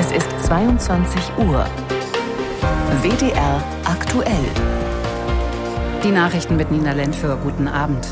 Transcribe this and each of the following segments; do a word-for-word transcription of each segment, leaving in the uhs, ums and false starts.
Es ist zweiundzwanzig Uhr. W D R aktuell. Die Nachrichten mit Nina Lentföhr. Guten Abend.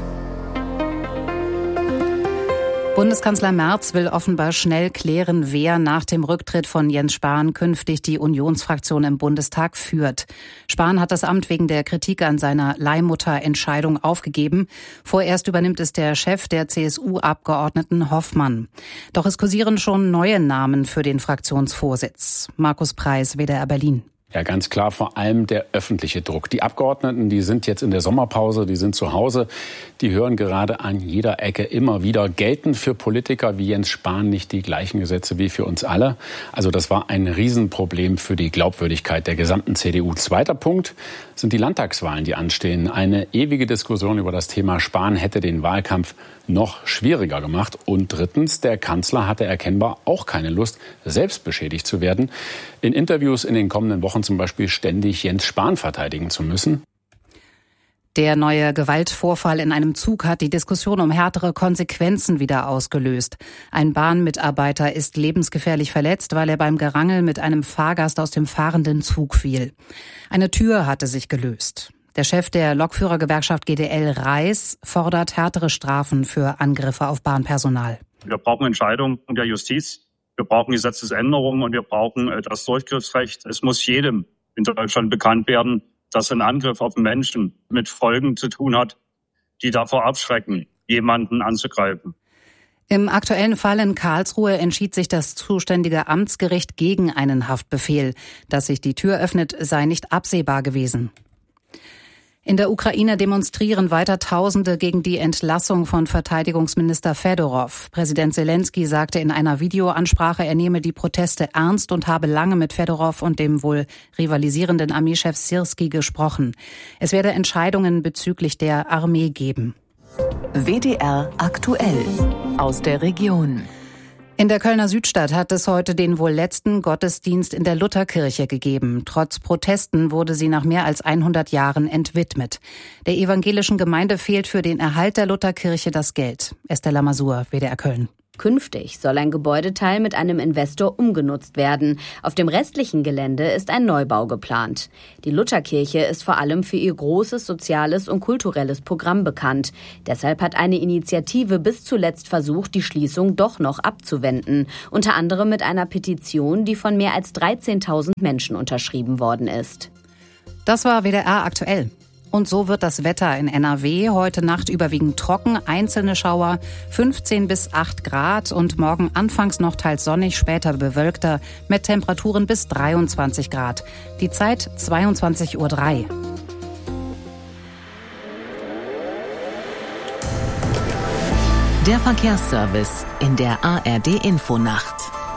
Bundeskanzler Merz will offenbar schnell klären, wer nach dem Rücktritt von Jens Spahn künftig die Unionsfraktion im Bundestag führt. Spahn hat das Amt wegen der Kritik an seiner Leihmutter-Entscheidung aufgegeben. Vorerst übernimmt es der Chef der C S U-Abgeordneten Hoffmann. Doch es kursieren schon neue Namen für den Fraktionsvorsitz. Markus Preis, W D R Berlin. Ja, ganz klar, vor allem der öffentliche Druck. Die Abgeordneten, die sind jetzt in der Sommerpause, die sind zu Hause. Die hören gerade an jeder Ecke immer wieder, gelten für Politiker wie Jens Spahn nicht die gleichen Gesetze wie für uns alle? Also das war ein Riesenproblem für die Glaubwürdigkeit der gesamten C D U. Zweiter Punkt sind die Landtagswahlen, die anstehen. Eine ewige Diskussion über das Thema Spahn hätte den Wahlkampf noch schwieriger gemacht. Und drittens, der Kanzler hatte erkennbar auch keine Lust, selbst beschädigt zu werden. In Interviews in den kommenden Wochen zum Beispiel ständig Jens Spahn verteidigen zu müssen. Der neue Gewaltvorfall in einem Zug hat die Diskussion um härtere Konsequenzen wieder ausgelöst. Ein Bahnmitarbeiter ist lebensgefährlich verletzt, weil er beim Gerangel mit einem Fahrgast aus dem fahrenden Zug fiel. Eine Tür hatte sich gelöst. Der Chef der Lokführergewerkschaft G D L, Reis, fordert härtere Strafen für Angriffe auf Bahnpersonal. Wir brauchen Entscheidungen der Justiz, wir brauchen Gesetzesänderungen und wir brauchen das Durchgriffsrecht. Es muss jedem in Deutschland bekannt werden, dass ein Angriff auf Menschen mit Folgen zu tun hat, die davor abschrecken, jemanden anzugreifen. Im aktuellen Fall in Karlsruhe entschied sich das zuständige Amtsgericht gegen einen Haftbefehl. Dass sich die Tür öffnet, sei nicht absehbar gewesen. In der Ukraine demonstrieren weiter Tausende gegen die Entlassung von Verteidigungsminister Fedorov. Präsident Selenskyj sagte in einer Videoansprache, er nehme die Proteste ernst und habe lange mit Fedorov und dem wohl rivalisierenden Armeechef Syrskij gesprochen. Es werde Entscheidungen bezüglich der Armee geben. W D R aktuell aus der Region. In der Kölner Südstadt hat es heute den wohl letzten Gottesdienst in der Lutherkirche gegeben. Trotz Protesten wurde sie nach mehr als hundert Jahren entwidmet. Der evangelischen Gemeinde fehlt für den Erhalt der Lutherkirche das Geld. Esther Lamassoure, W D R Köln. Künftig soll ein Gebäudeteil mit einem Investor umgenutzt werden. Auf dem restlichen Gelände ist ein Neubau geplant. Die Lutherkirche ist vor allem für ihr großes soziales und kulturelles Programm bekannt. Deshalb hat eine Initiative bis zuletzt versucht, die Schließung doch noch abzuwenden. Unter anderem mit einer Petition, die von mehr als dreizehntausend Menschen unterschrieben worden ist. Das war W D R aktuell. Und so wird das Wetter in N R W heute Nacht überwiegend trocken, einzelne Schauer, fünfzehn bis acht Grad und morgen anfangs noch teils sonnig, später bewölkter mit Temperaturen bis dreiundzwanzig Grad. Die Zeit zweiundzwanzig Uhr drei. Der Verkehrsservice in der A R D-Infonacht.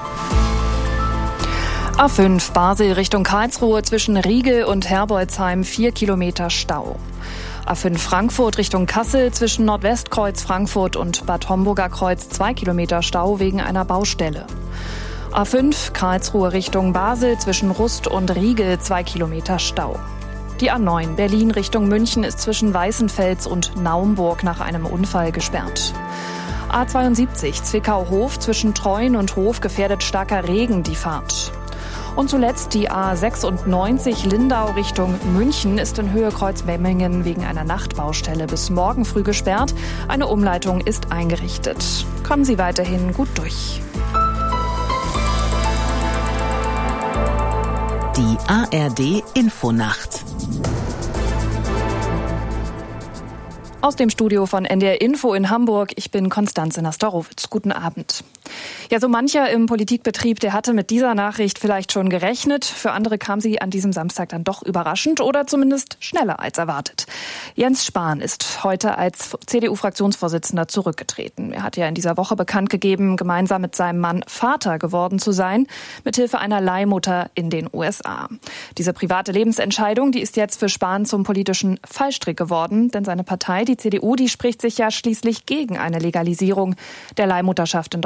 A fünf Basel Richtung Karlsruhe zwischen Riegel und Herbolzheim vier Kilometer Stau. A fünf Frankfurt Richtung Kassel zwischen Nordwestkreuz Frankfurt und Bad Homburger Kreuz zwei Kilometer Stau wegen einer Baustelle. A fünf Karlsruhe Richtung Basel zwischen Rust und Riegel zwei Kilometer Stau. Die A neun Berlin Richtung München ist zwischen Weißenfels und Naumburg nach einem Unfall gesperrt. A zweiundsiebzig Zwickau-Hof zwischen Treuen und Hof gefährdet starker Regen die Fahrt. Und zuletzt die A sechsundneunzig Lindau Richtung München ist in Höhe Kreuzmemmingen wegen einer Nachtbaustelle bis morgen früh gesperrt. Eine Umleitung ist eingerichtet. Kommen Sie weiterhin gut durch. Die A R D-Infonacht. Aus dem Studio von N D R Info in Hamburg. Ich bin Konstanze Nastorowitz. Guten Abend. Ja, so mancher im Politikbetrieb, der hatte mit dieser Nachricht vielleicht schon gerechnet. Für andere kam sie an diesem Samstag dann doch überraschend oder zumindest schneller als erwartet. Jens Spahn ist heute als C D U-Fraktionsvorsitzender zurückgetreten. Er hat ja in dieser Woche bekannt gegeben, gemeinsam mit seinem Mann Vater geworden zu sein, mithilfe einer Leihmutter in den U S A. Diese private Lebensentscheidung, die ist jetzt für Spahn zum politischen Fallstrick geworden, denn seine Partei, die C D U, die spricht sich ja schließlich gegen eine Legalisierung der Leihmutterschaft in Deutschland aus.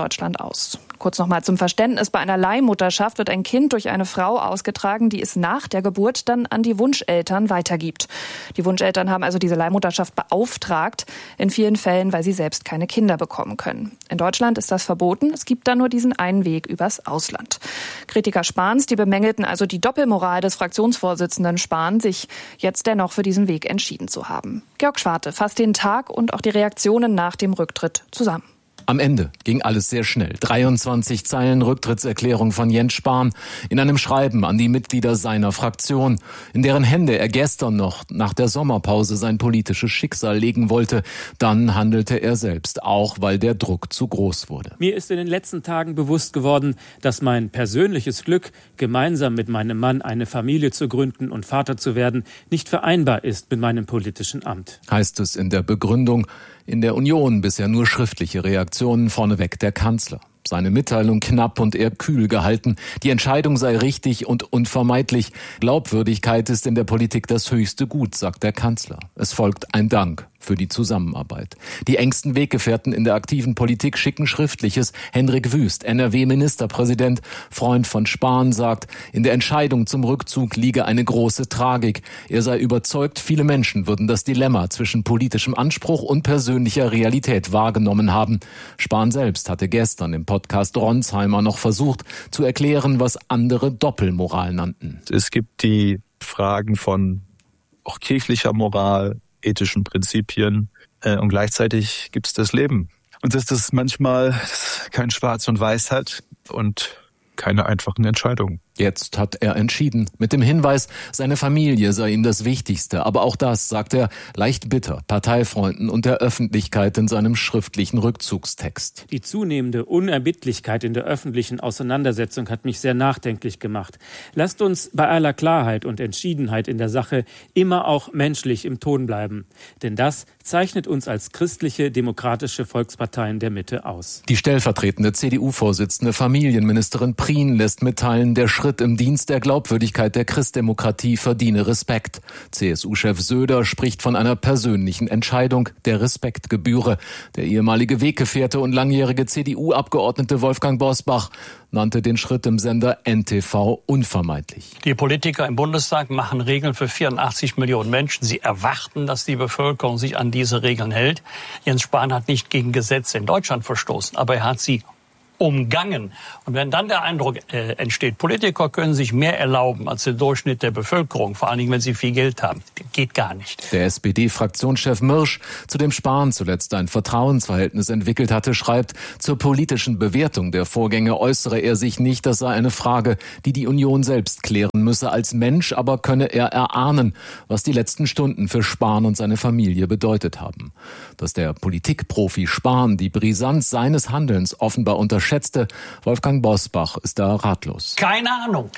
aus. Kurz nochmal zum Verständnis. Bei einer Leihmutterschaft wird ein Kind durch eine Frau ausgetragen, die es nach der Geburt dann an die Wunscheltern weitergibt. Die Wunscheltern haben also diese Leihmutterschaft beauftragt, in vielen Fällen, weil sie selbst keine Kinder bekommen können. In Deutschland ist das verboten. Es gibt da nur diesen einen Weg übers Ausland. Kritiker Spahns, die bemängelten also die Doppelmoral des Fraktionsvorsitzenden Spahn, sich jetzt dennoch für diesen Weg entschieden zu haben. Georg Schwarte fasst den Tag und auch die Reaktionen nach dem Rücktritt zusammen. Am Ende ging alles sehr schnell. dreiundzwanzig Zeilen Rücktrittserklärung von Jens Spahn in einem Schreiben an die Mitglieder seiner Fraktion, in deren Hände er gestern noch nach der Sommerpause sein politisches Schicksal legen wollte. Dann handelte er selbst, auch weil der Druck zu groß wurde. Mir ist in den letzten Tagen bewusst geworden, dass mein persönliches Glück, gemeinsam mit meinem Mann eine Familie zu gründen und Vater zu werden, nicht vereinbar ist mit meinem politischen Amt. Heißt es in der Begründung. In der Union bisher nur schriftliche Reaktionen, vorneweg der Kanzler. Seine Mitteilung knapp und eher kühl gehalten. Die Entscheidung sei richtig und unvermeidlich. Glaubwürdigkeit ist in der Politik das höchste Gut, sagt der Kanzler. Es folgt ein Dank für die Zusammenarbeit. Die engsten Weggefährten in der aktiven Politik schicken Schriftliches. Henrik Wüst, N R W-Ministerpräsident, Freund von Spahn, sagt, in der Entscheidung zum Rückzug liege eine große Tragik. Er sei überzeugt, viele Menschen würden das Dilemma zwischen politischem Anspruch und persönlicher Realität wahrgenommen haben. Spahn selbst hatte gestern im Podcast Ronsheimer noch versucht zu erklären, was andere Doppelmoral nannten. Es gibt die Fragen von auch kirchlicher Moral, ethischen Prinzipien äh, und gleichzeitig gibt es das Leben. Und dass das manchmal kein Schwarz und Weiß hat und keine einfachen Entscheidungen. Jetzt hat er entschieden, mit dem Hinweis, seine Familie sei ihm das Wichtigste. Aber auch das, sagt er, leicht bitter, Parteifreunden und der Öffentlichkeit in seinem schriftlichen Rückzugstext. Die zunehmende Unerbittlichkeit in der öffentlichen Auseinandersetzung hat mich sehr nachdenklich gemacht. Lasst uns bei aller Klarheit und Entschiedenheit in der Sache immer auch menschlich im Ton bleiben. Denn das zeichnet uns als christliche, demokratische Volksparteien der Mitte aus. Die stellvertretende C D U-Vorsitzende Familienministerin Prien lässt mitteilen, der Schritt im Dienst der Glaubwürdigkeit der Christdemokratie verdiene Respekt. C S U-Chef Söder spricht von einer persönlichen Entscheidung, der Respekt gebühre. Der ehemalige Weggefährte und langjährige C D U-Abgeordnete Wolfgang Bosbach nannte den Schritt im Sender N T V unvermeidlich. Die Politiker im Bundestag machen Regeln für vierundachtzig Millionen Menschen. Sie erwarten, dass die Bevölkerung sich an diese Regeln hält. Jens Spahn hat nicht gegen Gesetze in Deutschland verstoßen, aber er hat sie umgangen. Und wenn dann der Eindruck äh, entsteht, Politiker können sich mehr erlauben als der Durchschnitt der Bevölkerung, vor allen Dingen, wenn sie viel Geld haben, geht gar nicht. Der S P D-Fraktionschef Mirsch, zu dem Spahn zuletzt ein Vertrauensverhältnis entwickelt hatte, schreibt, zur politischen Bewertung der Vorgänge äußere er sich nicht, das sei eine Frage, die die Union selbst klären müsse. Als Mensch aber könne er erahnen, was die letzten Stunden für Spahn und seine Familie bedeutet haben. Dass der Politikprofi Spahn die Brisanz seines Handelns offenbar unterschätzte, Wolfgang Bosbach ist da ratlos. Keine Ahnung.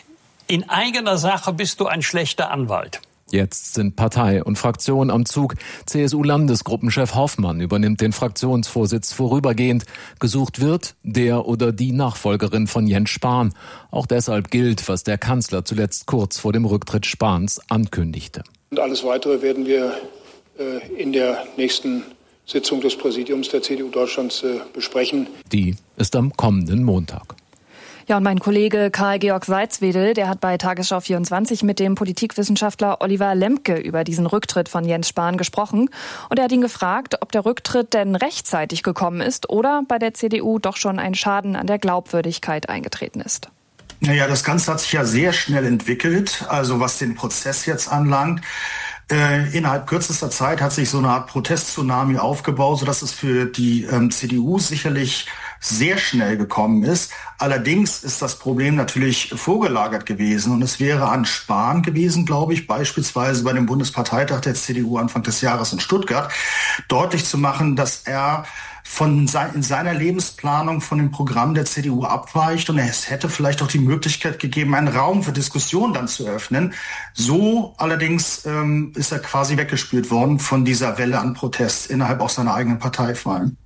In eigener Sache bist du ein schlechter Anwalt. Jetzt sind Partei und Fraktion am Zug. C S U-Landesgruppenchef Hoffmann übernimmt den Fraktionsvorsitz vorübergehend. Gesucht wird der oder die Nachfolgerin von Jens Spahn. Auch deshalb gilt, was der Kanzler zuletzt kurz vor dem Rücktritt Spahns ankündigte. Und alles Weitere werden wir äh, in der nächsten Sitzung des Präsidiums der C D U Deutschlands äh, besprechen. Die ist am kommenden Montag. Ja, und mein Kollege Karl-Georg Salzwedel, der hat bei Tagesschau vierundzwanzig mit dem Politikwissenschaftler Oliver Lemke über diesen Rücktritt von Jens Spahn gesprochen. Und er hat ihn gefragt, ob der Rücktritt denn rechtzeitig gekommen ist oder bei der C D U doch schon ein Schaden an der Glaubwürdigkeit eingetreten ist. Naja, das Ganze hat sich ja sehr schnell entwickelt, also was den Prozess jetzt anlangt. Äh, innerhalb kürzester Zeit hat sich so eine Art Protest-Tsunami aufgebaut, sodass es für die ähm, C D U sicherlich sehr schnell gekommen ist. Allerdings ist das Problem natürlich vorgelagert gewesen und es wäre an Spahn gewesen, glaube ich, beispielsweise bei dem Bundesparteitag der C D U Anfang des Jahres in Stuttgart, deutlich zu machen, dass er von sein, in seiner Lebensplanung von dem Programm der C D U abweicht und es hätte vielleicht auch die Möglichkeit gegeben, einen Raum für Diskussion dann zu öffnen. So allerdings ähm, ist er quasi weggespült worden von dieser Welle an Protest innerhalb auch seiner eigenen Partei vor allem.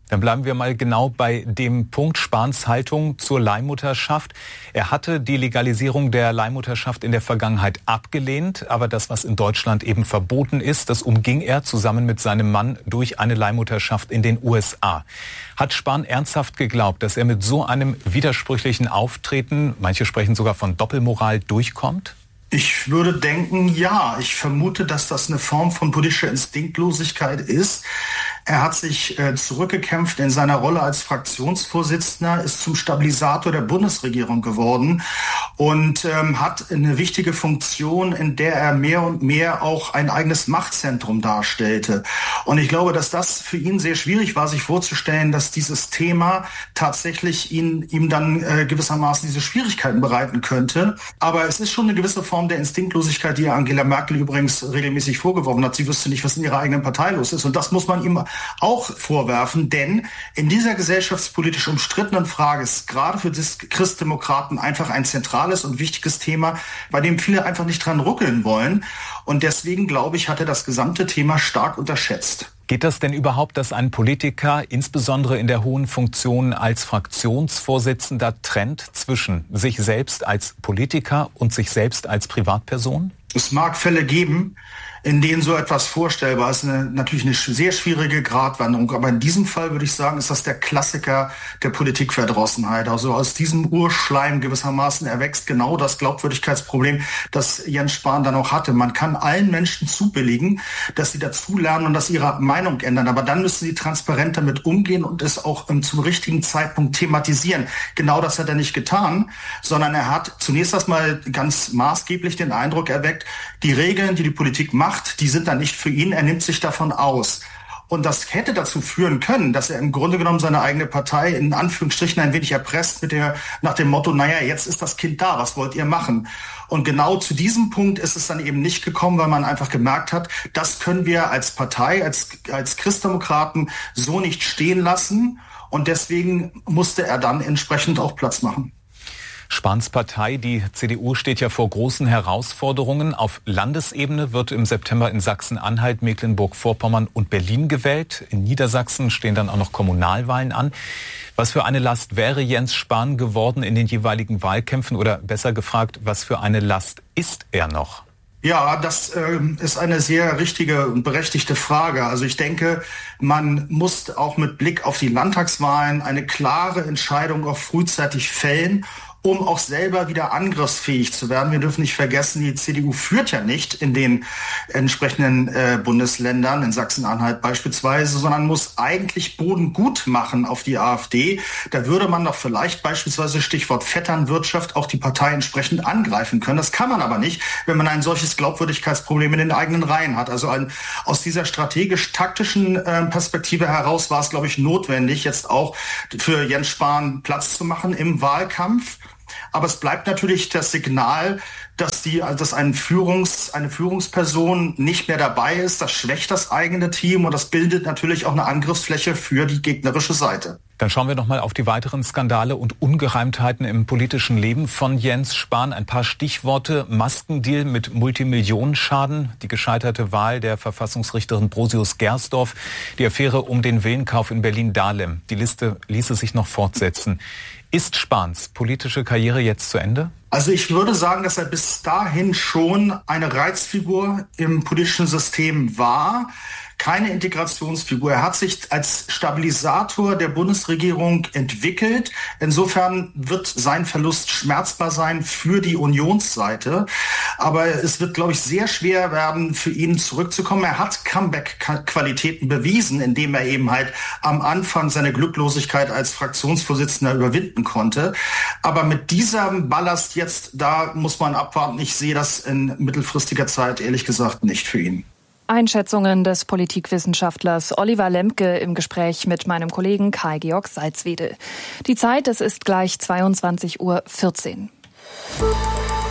Dann bleiben wir mal genau bei dem Punkt Spahns Haltung zur Leihmutterschaft. Er hatte die Legalisierung der Leihmutterschaft in der Vergangenheit abgelehnt, aber das, was in Deutschland eben verboten ist, das umging er zusammen mit seinem Mann durch eine Leihmutterschaft in den U S A. Hat Spahn ernsthaft geglaubt, dass er mit so einem widersprüchlichen Auftreten, manche sprechen sogar von Doppelmoral, durchkommt? Ich würde denken, ja. Ich vermute, dass das eine Form von politischer Instinktlosigkeit ist. Er hat sich äh, zurückgekämpft in seiner Rolle als Fraktionsvorsitzender, ist zum Stabilisator der Bundesregierung geworden und ähm, hat eine wichtige Funktion, in der er mehr und mehr auch ein eigenes Machtzentrum darstellte. Und ich glaube, dass das für ihn sehr schwierig war, sich vorzustellen, dass dieses Thema tatsächlich ihn, ihm dann äh, gewissermaßen diese Schwierigkeiten bereiten könnte. Aber es ist schon eine gewisse Form der Instinktlosigkeit, die Angela Merkel übrigens regelmäßig vorgeworfen hat. Sie wüsste nicht, was in ihrer eigenen Partei los ist. Und das muss man ihm auch vorwerfen, denn in dieser gesellschaftspolitisch umstrittenen Frage ist gerade für das Christdemokraten einfach ein zentrales und wichtiges Thema, bei dem viele einfach nicht dran ruckeln wollen. Und deswegen, glaube ich, hat er das gesamte Thema stark unterschätzt. Geht das denn überhaupt, dass ein Politiker, insbesondere in der hohen Funktion als Fraktionsvorsitzender, trennt zwischen sich selbst als Politiker und sich selbst als Privatperson? Es mag Fälle geben, in denen so etwas vorstellbar ist. Eine, natürlich eine sehr schwierige Gratwanderung. Aber in diesem Fall würde ich sagen, ist das der Klassiker der Politikverdrossenheit. Also aus diesem Urschleim gewissermaßen erwächst genau das Glaubwürdigkeitsproblem, das Jens Spahn dann auch hatte. Man kann allen Menschen zubilligen, dass sie dazulernen und dass sie ihre Meinung ändern. Aber dann müssen sie transparent damit umgehen und es auch ähm, zum richtigen Zeitpunkt thematisieren. Genau das hat er nicht getan, sondern er hat zunächst erstmal ganz maßgeblich den Eindruck erweckt, die Regeln, die die Politik macht, die sind dann nicht für ihn, er nimmt sich davon aus. Und das hätte dazu führen können, dass er im Grunde genommen seine eigene Partei in Anführungsstrichen ein wenig erpresst mit der, nach dem Motto, naja, jetzt ist das Kind da, was wollt ihr machen? Und genau zu diesem Punkt ist es dann eben nicht gekommen, weil man einfach gemerkt hat, das können wir als Partei, als, als Christdemokraten so nicht stehen lassen. Und deswegen musste er dann entsprechend auch Platz machen. Spahns Partei, die C D U, steht ja vor großen Herausforderungen. Auf Landesebene wird im September in Sachsen-Anhalt, Mecklenburg-Vorpommern und Berlin gewählt. In Niedersachsen stehen dann auch noch Kommunalwahlen an. Was für eine Last wäre Jens Spahn geworden in den jeweiligen Wahlkämpfen? Oder besser gefragt, was für eine Last ist er noch? Ja, das äh, ist eine sehr richtige und berechtigte Frage. Also ich denke, man muss auch mit Blick auf die Landtagswahlen eine klare Entscheidung auch frühzeitig fällen, um auch selber wieder angriffsfähig zu werden. Wir dürfen nicht vergessen, die C D U führt ja nicht in den entsprechenden äh, Bundesländern, in Sachsen-Anhalt beispielsweise, sondern muss eigentlich Boden gut machen auf die AfD. Da würde man doch vielleicht beispielsweise Stichwort Vetternwirtschaft auch die Partei entsprechend angreifen können. Das kann man aber nicht, wenn man ein solches Glaubwürdigkeitsproblem in den eigenen Reihen hat. Also ein, aus dieser strategisch-taktischen äh, Perspektive heraus war es, glaube ich, notwendig, jetzt auch für Jens Spahn Platz zu machen im Wahlkampf. Aber es bleibt natürlich das Signal, dass die, dass ein Führungs, eine Führungsperson nicht mehr dabei ist. Das schwächt das eigene Team und das bildet natürlich auch eine Angriffsfläche für die gegnerische Seite. Dann schauen wir noch mal auf die weiteren Skandale und Ungereimtheiten im politischen Leben von Jens Spahn. Ein paar Stichworte: Maskendeal mit Multimillionenschaden, die gescheiterte Wahl der Verfassungsrichterin Brosius Gersdorf, die Affäre um den Villenkauf in Berlin-Dahlem. Die Liste ließe sich noch fortsetzen. Ist Spahns politische Karriere jetzt zu Ende? Also ich würde sagen, dass er bis dahin schon eine Reizfigur im politischen System war. Keine Integrationsfigur. Er hat sich als Stabilisator der Bundesregierung entwickelt. Insofern wird sein Verlust schmerzbar sein für die Unionsseite. Aber es wird, glaube ich, sehr schwer werden, für ihn zurückzukommen. Er hat Comeback-Qualitäten bewiesen, indem er eben halt am Anfang seine Glücklosigkeit als Fraktionsvorsitzender überwinden konnte. Aber mit diesem Ballast jetzt, da muss man abwarten. Ich sehe das in mittelfristiger Zeit, ehrlich gesagt, nicht für ihn. Einschätzungen des Politikwissenschaftlers Oliver Lemke im Gespräch mit meinem Kollegen Kai-Georg Salzwedel. Die Zeit, es ist gleich zweiundzwanzig Uhr vierzehn.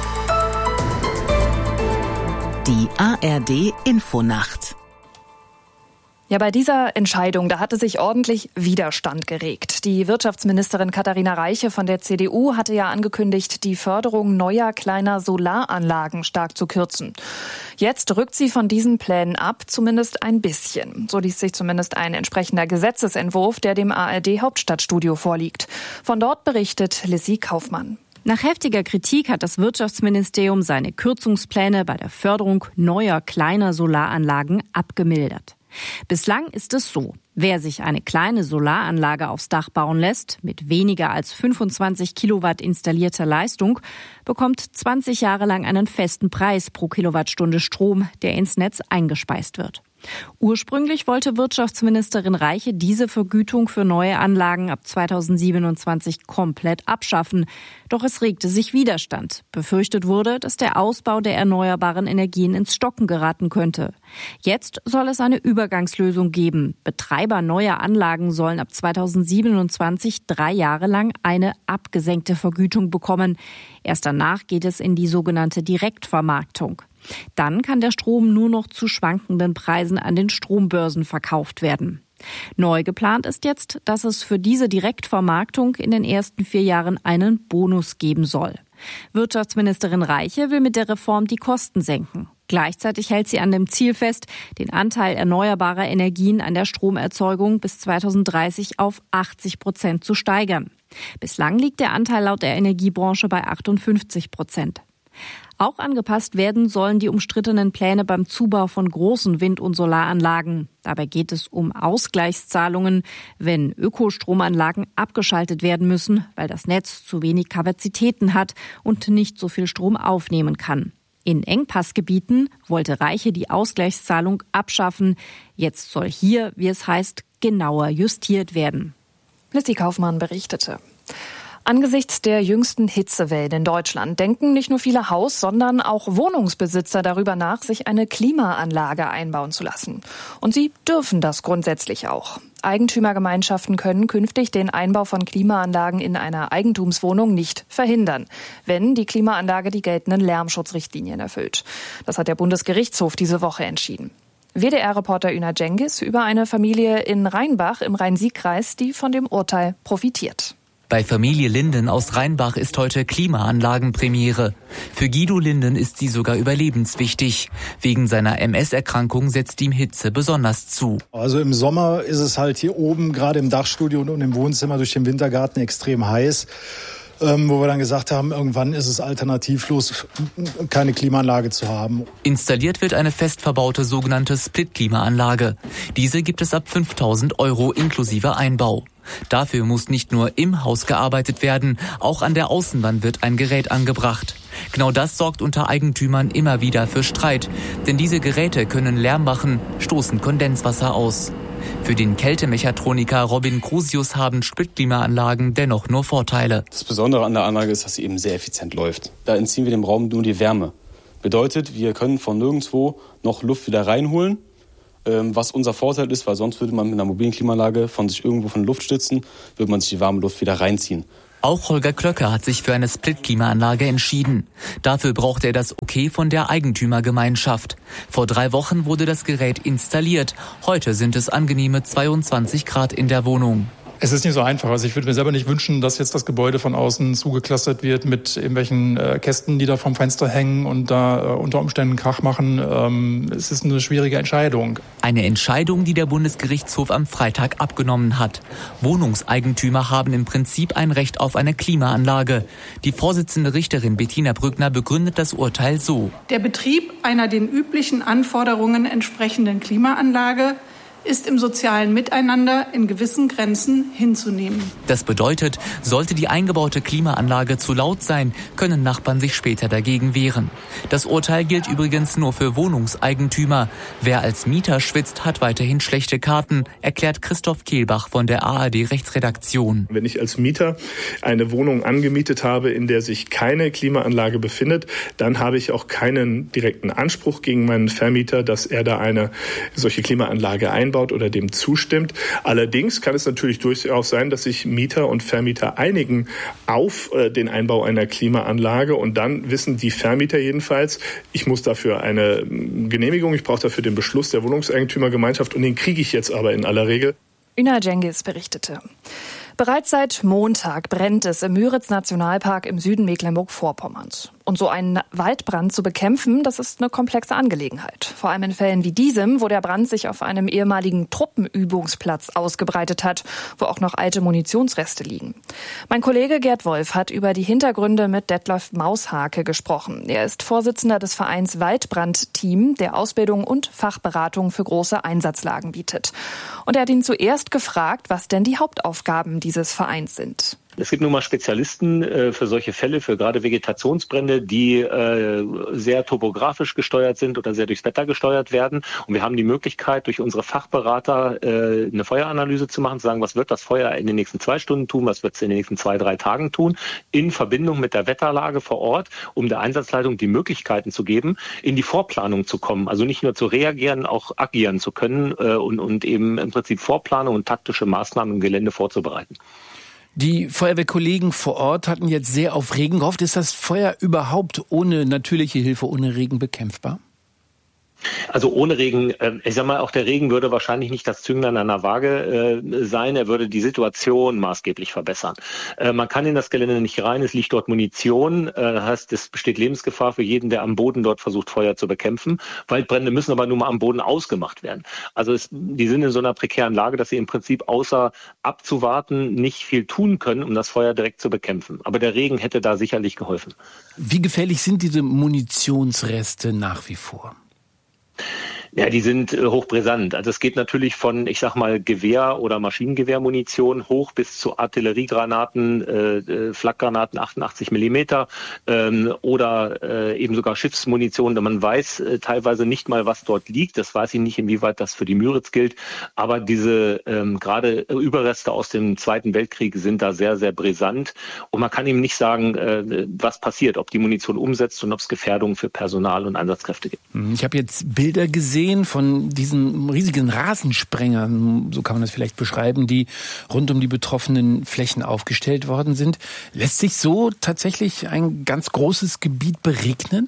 Die A R D Infonacht. Ja, bei dieser Entscheidung, da hatte sich ordentlich Widerstand geregt. Die Wirtschaftsministerin Katharina Reiche von der C D U hatte ja angekündigt, die Förderung neuer kleiner Solaranlagen stark zu kürzen. Jetzt rückt sie von diesen Plänen ab, zumindest ein bisschen. So liest sich zumindest ein entsprechender Gesetzesentwurf, der dem A R D-Hauptstadtstudio vorliegt. Von dort berichtet Lissy Kaufmann. Nach heftiger Kritik hat das Wirtschaftsministerium seine Kürzungspläne bei der Förderung neuer kleiner Solaranlagen abgemildert. Bislang ist es so: Wer sich eine kleine Solaranlage aufs Dach bauen lässt, mit weniger als fünfundzwanzig Kilowatt installierter Leistung, bekommt zwanzig Jahre lang einen festen Preis pro Kilowattstunde Strom, der ins Netz eingespeist wird. Ursprünglich wollte Wirtschaftsministerin Reiche diese Vergütung für neue Anlagen ab zweitausendsiebenundzwanzig komplett abschaffen. Doch es regte sich Widerstand. Befürchtet wurde, dass der Ausbau der erneuerbaren Energien ins Stocken geraten könnte. Jetzt soll es eine Übergangslösung geben. Betreiber neuer Anlagen sollen ab zweitausendsiebenundzwanzig drei Jahre lang eine abgesenkte Vergütung bekommen. Erst danach geht es in die sogenannte Direktvermarktung. Dann kann der Strom nur noch zu schwankenden Preisen an den Strombörsen verkauft werden. Neu geplant ist jetzt, dass es für diese Direktvermarktung in den ersten vier Jahren einen Bonus geben soll. Wirtschaftsministerin Reiche will mit der Reform die Kosten senken. Gleichzeitig hält sie an dem Ziel fest, den Anteil erneuerbarer Energien an der Stromerzeugung bis zweitausenddreißig auf achtzig Prozent zu steigern. Bislang liegt der Anteil laut der Energiebranche bei achtundfünfzig Prozent. Auch angepasst werden sollen die umstrittenen Pläne beim Zubau von großen Wind- und Solaranlagen. Dabei geht es um Ausgleichszahlungen, wenn Ökostromanlagen abgeschaltet werden müssen, weil das Netz zu wenig Kapazitäten hat und nicht so viel Strom aufnehmen kann. In Engpassgebieten wollte Reiche die Ausgleichszahlung abschaffen. Jetzt soll hier, wie es heißt, genauer justiert werden. Lissy Kaufmann berichtete. Angesichts der jüngsten Hitzewellen in Deutschland denken nicht nur viele Haus-, sondern auch Wohnungsbesitzer darüber nach, sich eine Klimaanlage einbauen zu lassen. Und sie dürfen das grundsätzlich auch. Eigentümergemeinschaften können künftig den Einbau von Klimaanlagen in einer Eigentumswohnung nicht verhindern, wenn die Klimaanlage die geltenden Lärmschutzrichtlinien erfüllt. Das hat der Bundesgerichtshof diese Woche entschieden. W D R-Reporter Üna Cengiz über eine Familie in Rheinbach im Rhein-Sieg-Kreis, die von dem Urteil profitiert. Bei Familie Linden aus Rheinbach ist heute Klimaanlagenpremiere. Für Guido Linden ist sie sogar überlebenswichtig. Wegen seiner M S-Erkrankung setzt ihm Hitze besonders zu. Also im Sommer ist es halt hier oben, gerade im Dachstudio und im Wohnzimmer durch den Wintergarten extrem heiß. Ähm, wo wir dann gesagt haben, irgendwann ist es alternativlos, keine Klimaanlage zu haben. Installiert wird eine fest verbaute sogenannte Split-Klimaanlage. Diese gibt es ab fünftausend Euro inklusive Einbau. Dafür muss nicht nur im Haus gearbeitet werden, auch an der Außenwand wird ein Gerät angebracht. Genau das sorgt unter Eigentümern immer wieder für Streit, denn diese Geräte können Lärm machen, stoßen Kondenswasser aus. Für den Kältemechatroniker Robin Crusius haben Splitklimaanlagen dennoch nur Vorteile. Das Besondere an der Anlage ist, dass sie eben sehr effizient läuft. Da entziehen wir dem Raum nur die Wärme. Bedeutet, wir können von nirgendwo noch Luft wieder reinholen, was unser Vorteil ist, weil sonst würde man mit einer mobilen Klimaanlage von sich irgendwo von Luft stützen, würde man sich die warme Luft wieder reinziehen. Auch Holger Klöcker hat sich für eine Split-Klimaanlage entschieden. Dafür braucht er das Okay von der Eigentümergemeinschaft. Vor drei Wochen wurde das Gerät installiert. Heute sind es angenehme zweiundzwanzig Grad in der Wohnung. Es ist nicht so einfach. Also ich würde mir selber nicht wünschen, dass jetzt das Gebäude von außen zugeklustert wird mit irgendwelchen äh, Kästen, die da vom Fenster hängen und da äh, unter Umständen Krach machen. Ähm, es ist eine schwierige Entscheidung. Eine Entscheidung, die der Bundesgerichtshof am Freitag abgenommen hat. Wohnungseigentümer haben im Prinzip ein Recht auf eine Klimaanlage. Die Vorsitzende Richterin Bettina Brückner begründet das Urteil so. Der Betrieb einer den üblichen Anforderungen entsprechenden Klimaanlage ist im sozialen Miteinander in gewissen Grenzen hinzunehmen. Das bedeutet, sollte die eingebaute Klimaanlage zu laut sein, können Nachbarn sich später dagegen wehren. Das Urteil gilt übrigens nur für Wohnungseigentümer. Wer als Mieter schwitzt, hat weiterhin schlechte Karten, erklärt Christoph Kehlbach von der A R D-Rechtsredaktion. Wenn ich als Mieter eine Wohnung angemietet habe, in der sich keine Klimaanlage befindet, dann habe ich auch keinen direkten Anspruch gegen meinen Vermieter, dass er da eine solche Klimaanlage einbaut. einbaut oder dem zustimmt. Allerdings kann es natürlich durchaus sein, dass sich Mieter und Vermieter einigen auf äh, den Einbau einer Klimaanlage und dann wissen die Vermieter jedenfalls, ich muss dafür eine Genehmigung, ich brauche dafür den Beschluss der Wohnungseigentümergemeinschaft und den kriege ich jetzt aber in aller Regel. Üna Cengiz berichtete. Bereits seit Montag brennt es im Müritz-Nationalpark im Süden Mecklenburg-Vorpommerns. Und so einen Waldbrand zu bekämpfen, das ist eine komplexe Angelegenheit. Vor allem in Fällen wie diesem, wo der Brand sich auf einem ehemaligen Truppenübungsplatz ausgebreitet hat, wo auch noch alte Munitionsreste liegen. Mein Kollege Gerd Wolf hat über die Hintergründe mit Detlev Maushake gesprochen. Er ist Vorsitzender des Vereins Waldbrandteam, der Ausbildung und Fachberatung für große Einsatzlagen bietet. Und er hat ihn zuerst gefragt, was denn die Hauptaufgaben dieses Vereins sind. Es gibt nun mal Spezialisten äh, für solche Fälle, für gerade Vegetationsbrände, die äh, sehr topografisch gesteuert sind oder sehr durchs Wetter gesteuert werden. Und wir haben die Möglichkeit, durch unsere Fachberater äh, eine Feueranalyse zu machen, zu sagen, was wird das Feuer in den nächsten zwei Stunden tun, was wird es in den nächsten zwei, drei Tagen tun, in Verbindung mit der Wetterlage vor Ort, um der Einsatzleitung die Möglichkeiten zu geben, in die Vorplanung zu kommen. Also nicht nur zu reagieren, auch agieren zu können äh, und, und eben im Prinzip Vorplanung und taktische Maßnahmen im Gelände vorzubereiten. Die Feuerwehrkollegen vor Ort hatten jetzt sehr auf Regen gehofft. Ist das Feuer überhaupt ohne natürliche Hilfe, ohne Regen bekämpfbar? Also ohne Regen, ich sag mal, auch der Regen würde wahrscheinlich nicht das Zünglein an der Waage sein. Er würde die Situation maßgeblich verbessern. Man kann in das Gelände nicht rein, es liegt dort Munition. Das heißt, es besteht Lebensgefahr für jeden, der am Boden dort versucht, Feuer zu bekämpfen. Waldbrände müssen aber nur mal am Boden ausgemacht werden. Also es, die sind in so einer prekären Lage, dass sie im Prinzip außer abzuwarten nicht viel tun können, um das Feuer direkt zu bekämpfen. Aber der Regen hätte da sicherlich geholfen. Wie gefährlich sind diese Munitionsreste nach wie vor? Ja, die sind äh, hochbrisant. Also es geht natürlich von, ich sag mal, Gewehr- oder Maschinengewehrmunition hoch bis zu Artilleriegranaten, äh, äh, Flakgranaten achtundachtzig Millimeter ähm, oder äh, eben sogar Schiffsmunition. Man weiß äh, teilweise nicht mal, was dort liegt. Das weiß ich nicht, inwieweit das für die Müritz gilt. Aber diese ähm, gerade Überreste aus dem Zweiten Weltkrieg sind da sehr, sehr brisant. Und man kann eben nicht sagen, äh, was passiert, ob die Munition umsetzt und ob es Gefährdungen für Personal und Einsatzkräfte gibt. Ich habe jetzt Bilder gesehen von diesen riesigen Rasensprengern, so kann man das vielleicht beschreiben, die rund um die betroffenen Flächen aufgestellt worden sind. Lässt sich so tatsächlich ein ganz großes Gebiet beregnen?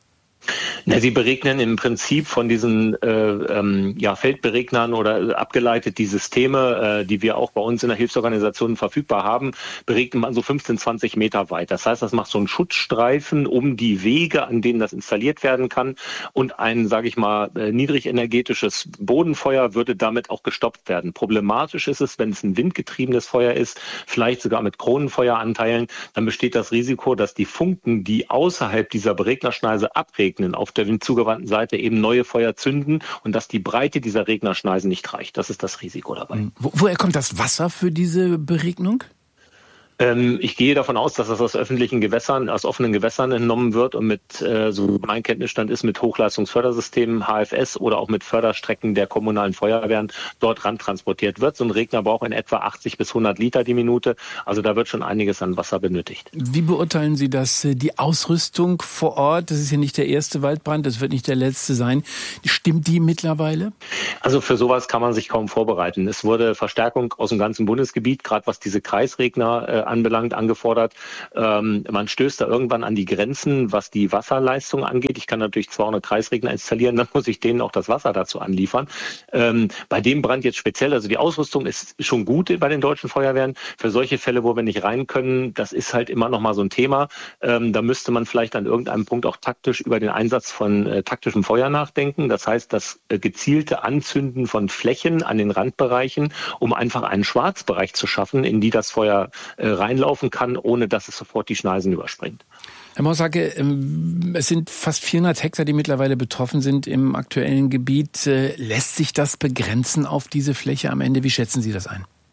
Na, sie beregnen im Prinzip von diesen äh, ähm, ja, Feldberegnern oder abgeleitet die Systeme, äh, die wir auch bei uns in der Hilfsorganisation verfügbar haben, beregnet man so fünfzehn, zwanzig Meter weit. Das heißt, das macht so einen Schutzstreifen um die Wege, an denen das installiert werden kann. Und ein, sage ich mal, äh, niedrigenergetisches Bodenfeuer würde damit auch gestoppt werden. Problematisch ist es, wenn es ein windgetriebenes Feuer ist, vielleicht sogar mit Kronenfeueranteilen, dann besteht das Risiko, dass die Funken, die außerhalb dieser Beregnerschneise abregnen, auf der windzugewandten Seite eben neue Feuer zünden und dass die Breite dieser Regnerschneisen nicht reicht. Das ist das Risiko dabei. Wo, woher kommt das Wasser für diese Beregnung? Ähm, ich gehe davon aus, dass das aus öffentlichen Gewässern, aus offenen Gewässern entnommen wird und mit, äh, so mein Kenntnisstand ist, mit Hochleistungsfördersystemen, H F S oder auch mit Förderstrecken der kommunalen Feuerwehren dort ran transportiert wird. So ein Regner braucht in etwa achtzig bis hundert Liter die Minute. Also da wird schon einiges an Wasser benötigt. Wie beurteilen Sie das, die Ausrüstung vor Ort? Das ist ja nicht der erste Waldbrand, das wird nicht der letzte sein. Stimmt die mittlerweile? Also für sowas kann man sich kaum vorbereiten. Es wurde Verstärkung aus dem ganzen Bundesgebiet, gerade was diese Kreisregner äh, anbelangt, angefordert. Ähm, man stößt da irgendwann an die Grenzen, was die Wasserleistung angeht. Ich kann natürlich zweihundert Kreisregner installieren, dann muss ich denen auch das Wasser dazu anliefern. Ähm, bei dem Brand jetzt speziell, also die Ausrüstung ist schon gut bei den deutschen Feuerwehren. Für solche Fälle, wo wir nicht rein können, das ist halt immer noch mal so ein Thema. Ähm, da müsste man vielleicht an irgendeinem Punkt auch taktisch über den Einsatz von äh, taktischem Feuer nachdenken. Das heißt, das äh, gezielte Anzünden von Flächen an den Randbereichen, um einfach einen Schwarzbereich zu schaffen, in die das Feuer äh, reinlaufen kann, ohne dass es sofort die Schneisen überspringt. Herr Maushake, es sind fast vierhundert Hektar, die mittlerweile betroffen sind im aktuellen Gebiet. Lässt sich das begrenzen auf diese Fläche am Ende? Wie schätzen Sie das ein?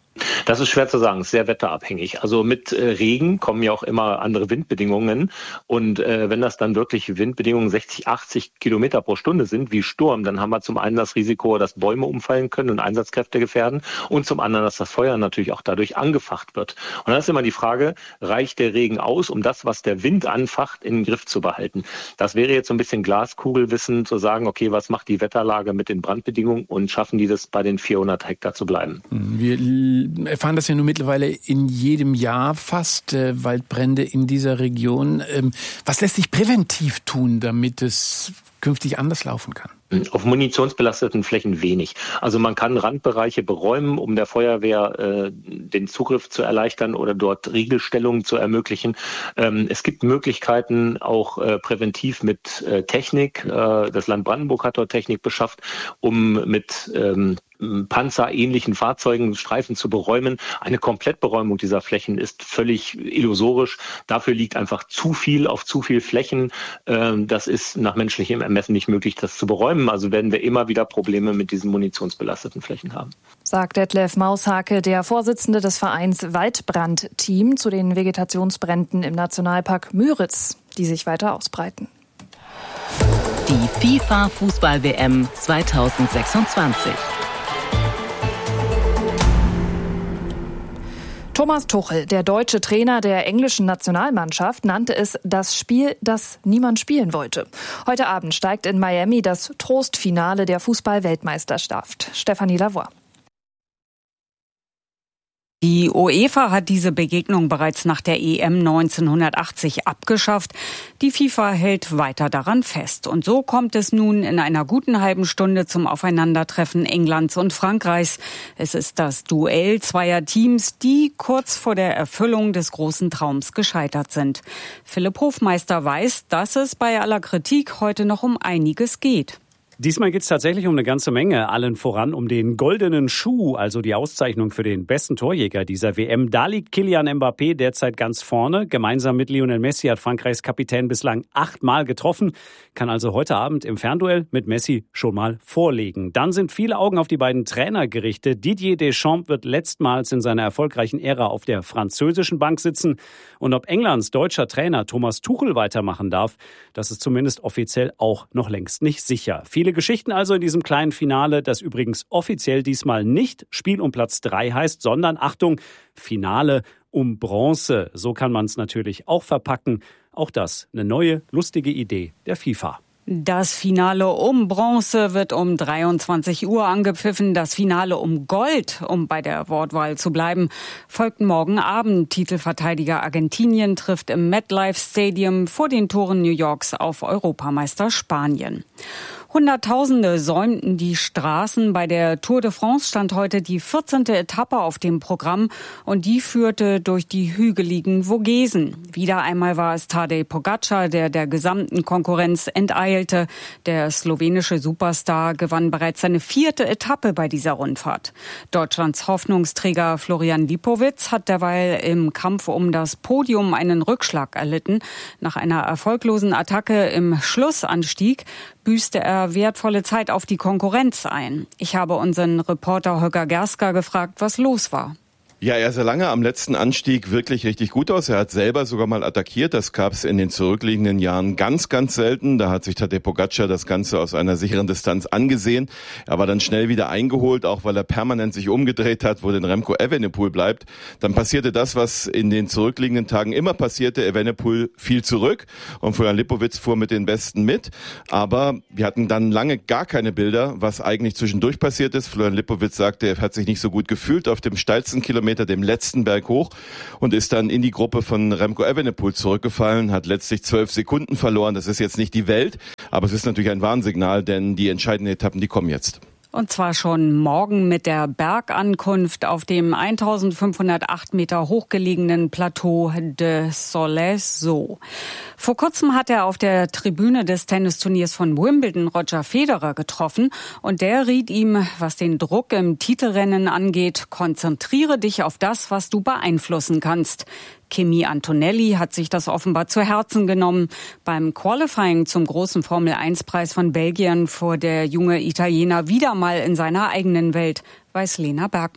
Das ist schwer zu sagen, ist sehr wetterabhängig. Also mit äh, Regen kommen ja auch immer andere Windbedingungen. Und äh, wenn das dann wirklich Windbedingungen sechzig, achtzig Kilometer pro Stunde sind, wie Sturm, dann haben wir zum einen das Risiko, dass Bäume umfallen können und Einsatzkräfte gefährden. Und zum anderen, dass das Feuer natürlich auch dadurch angefacht wird. Und dann ist immer die Frage, reicht der Regen aus, um das, was der Wind anfacht, in den Griff zu behalten? Das wäre jetzt so ein bisschen Glaskugelwissen, zu sagen, okay, was macht die Wetterlage mit den Brandbedingungen und schaffen die das bei den vierhundert Hektar zu bleiben? Wir erfahren das ja nun mittlerweile in jedem Jahr fast, äh, Waldbrände in dieser Region. Ähm, was lässt sich präventiv tun, damit es künftig anders laufen kann? Auf munitionsbelasteten Flächen wenig. Also man kann Randbereiche beräumen, um der Feuerwehr äh, den Zugriff zu erleichtern oder dort Riegelstellungen zu ermöglichen. Ähm, es gibt Möglichkeiten auch äh, präventiv mit äh, Technik. Äh, das Land Brandenburg hat dort Technik beschafft, um mit ähm, panzerähnlichen Fahrzeugen Streifen zu beräumen. Eine Komplettberäumung dieser Flächen ist völlig illusorisch. Dafür liegt einfach zu viel auf zu viel Flächen. Ähm, das ist nach menschlichem Ermessen nicht möglich, das zu beräumen. Also werden wir immer wieder Probleme mit diesen munitionsbelasteten Flächen haben. Sagt Detlef Maushake, der Vorsitzende des Vereins Waldbrandteam, zu den Vegetationsbränden im Nationalpark Müritz, die sich weiter ausbreiten. Die FIFA-Fußball-W M zweitausendsechsundzwanzig. Thomas Tuchel, der deutsche Trainer der englischen Nationalmannschaft, nannte es das Spiel, das niemand spielen wollte. Heute Abend steigt in Miami das Trostfinale der Fußball-Weltmeisterschaft. Stefanie Lavoie. Die UEFA hat diese Begegnung bereits nach der E M neunzehnhundertachtzig abgeschafft. Die FIFA hält weiter daran fest. Und so kommt es nun in einer guten halben Stunde zum Aufeinandertreffen Englands und Frankreichs. Es ist das Duell zweier Teams, die kurz vor der Erfüllung des großen Traums gescheitert sind. Philipp Hofmeister weiß, dass es bei aller Kritik heute noch um einiges geht. Diesmal geht es tatsächlich um eine ganze Menge, allen voran um den goldenen Schuh, also die Auszeichnung für den besten Torjäger dieser W M. Da liegt Kylian Mbappé derzeit ganz vorne. Gemeinsam mit Lionel Messi hat Frankreichs Kapitän bislang achtmal getroffen, kann also heute Abend im Fernduell mit Messi schon mal vorlegen. Dann sind viele Augen auf die beiden Trainer gerichtet. Didier Deschamps wird letztmals in seiner erfolgreichen Ära auf der französischen Bank sitzen. Und ob Englands deutscher Trainer Thomas Tuchel weitermachen darf, das ist zumindest offiziell auch noch längst nicht sicher. Viele Geschichten also in diesem kleinen Finale, das übrigens offiziell diesmal nicht Spiel um Platz drei heißt, sondern, Achtung, Finale um Bronze. So kann man es natürlich auch verpacken. Auch das eine neue, lustige Idee der FIFA. Das Finale um Bronze wird um dreiundzwanzig Uhr angepfiffen. Das Finale um Gold, um bei der Wortwahl zu bleiben, folgt morgen Abend. Titelverteidiger Argentinien trifft im MetLife Stadium vor den Toren New Yorks auf Europameister Spanien. Hunderttausende säumten die Straßen. Bei der Tour de France stand heute die vierzehnte Etappe auf dem Programm und die führte durch die hügeligen Vogesen. Wieder einmal war es Tadej Pogačar, der der gesamten Konkurrenz enteilte. Der slowenische Superstar gewann bereits seine vierte Etappe bei dieser Rundfahrt. Deutschlands Hoffnungsträger Florian Lipowitz hat derweil im Kampf um das Podium einen Rückschlag erlitten. Nach einer erfolglosen Attacke im Schlussanstieg büßte er wertvolle Zeit auf die Konkurrenz ein. Ich habe unseren Reporter Holger Gerska gefragt, was los war. Ja, er sah lange am letzten Anstieg wirklich richtig gut aus. Er hat selber sogar mal attackiert. Das gab es in den zurückliegenden Jahren ganz, ganz selten. Da hat sich Tadej Pogačar das Ganze aus einer sicheren Distanz angesehen. Er war dann schnell wieder eingeholt, auch weil er permanent sich umgedreht hat, wo den Remco Evenepoel bleibt. Dann passierte das, was in den zurückliegenden Tagen immer passierte. Evenepoel fiel zurück und Florian Lipowitz fuhr mit den Besten mit. Aber wir hatten dann lange gar keine Bilder, was eigentlich zwischendurch passiert ist. Florian Lipowitz sagte, er hat sich nicht so gut gefühlt auf dem steilsten Kilometer, dem letzten Berg hoch, und ist dann in die Gruppe von Remco Evenepoel zurückgefallen, hat letztlich zwölf Sekunden verloren. Das ist jetzt nicht die Welt, aber es ist natürlich ein Warnsignal, denn die entscheidenden Etappen, die kommen jetzt. Und zwar schon morgen mit der Bergankunft auf dem eintausendfünfhundertacht Meter hochgelegenen Plateau de Solezo. Vor kurzem hat er auf der Tribüne des Tennisturniers von Wimbledon Roger Federer getroffen und der riet ihm, was den Druck im Titelrennen angeht, konzentriere dich auf das, was du beeinflussen kannst. Kimi Antonelli hat sich das offenbar zu Herzen genommen. Beim Qualifying zum großen Formel eins Preis von Belgien fuhr der junge Italiener wieder mal in seiner eigenen Welt, weiß Lena Bergmann.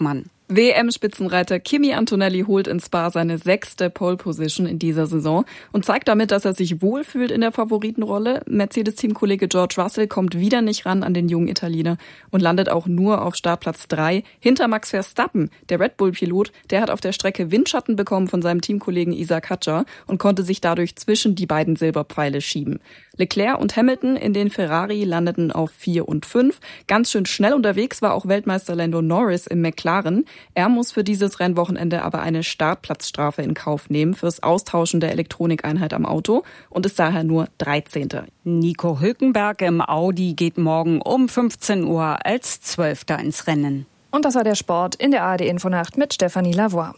W M-Spitzenreiter Kimi Antonelli holt in Spa seine sechste Pole-Position in dieser Saison und zeigt damit, dass er sich wohlfühlt in der Favoritenrolle. Mercedes-Teamkollege George Russell kommt wieder nicht ran an den jungen Italiener und landet auch nur auf Startplatz drei hinter Max Verstappen. Der Red Bull-Pilot, der hat auf der Strecke Windschatten bekommen von seinem Teamkollegen Isaac Hadjar und konnte sich dadurch zwischen die beiden Silberpfeile schieben. Leclerc und Hamilton in den Ferrari landeten auf vier und fünf. Ganz schön schnell unterwegs war auch Weltmeister Lando Norris im McLaren. Er muss für dieses Rennwochenende aber eine Startplatzstrafe in Kauf nehmen fürs Austauschen der Elektronikeinheit am Auto und ist daher nur dreizehnter Nico Hülkenberg im Audi geht morgen um fünfzehn Uhr als Zwölfter ins Rennen. Und das war der Sport in der A R D-Infonacht mit Stefanie Lavoie.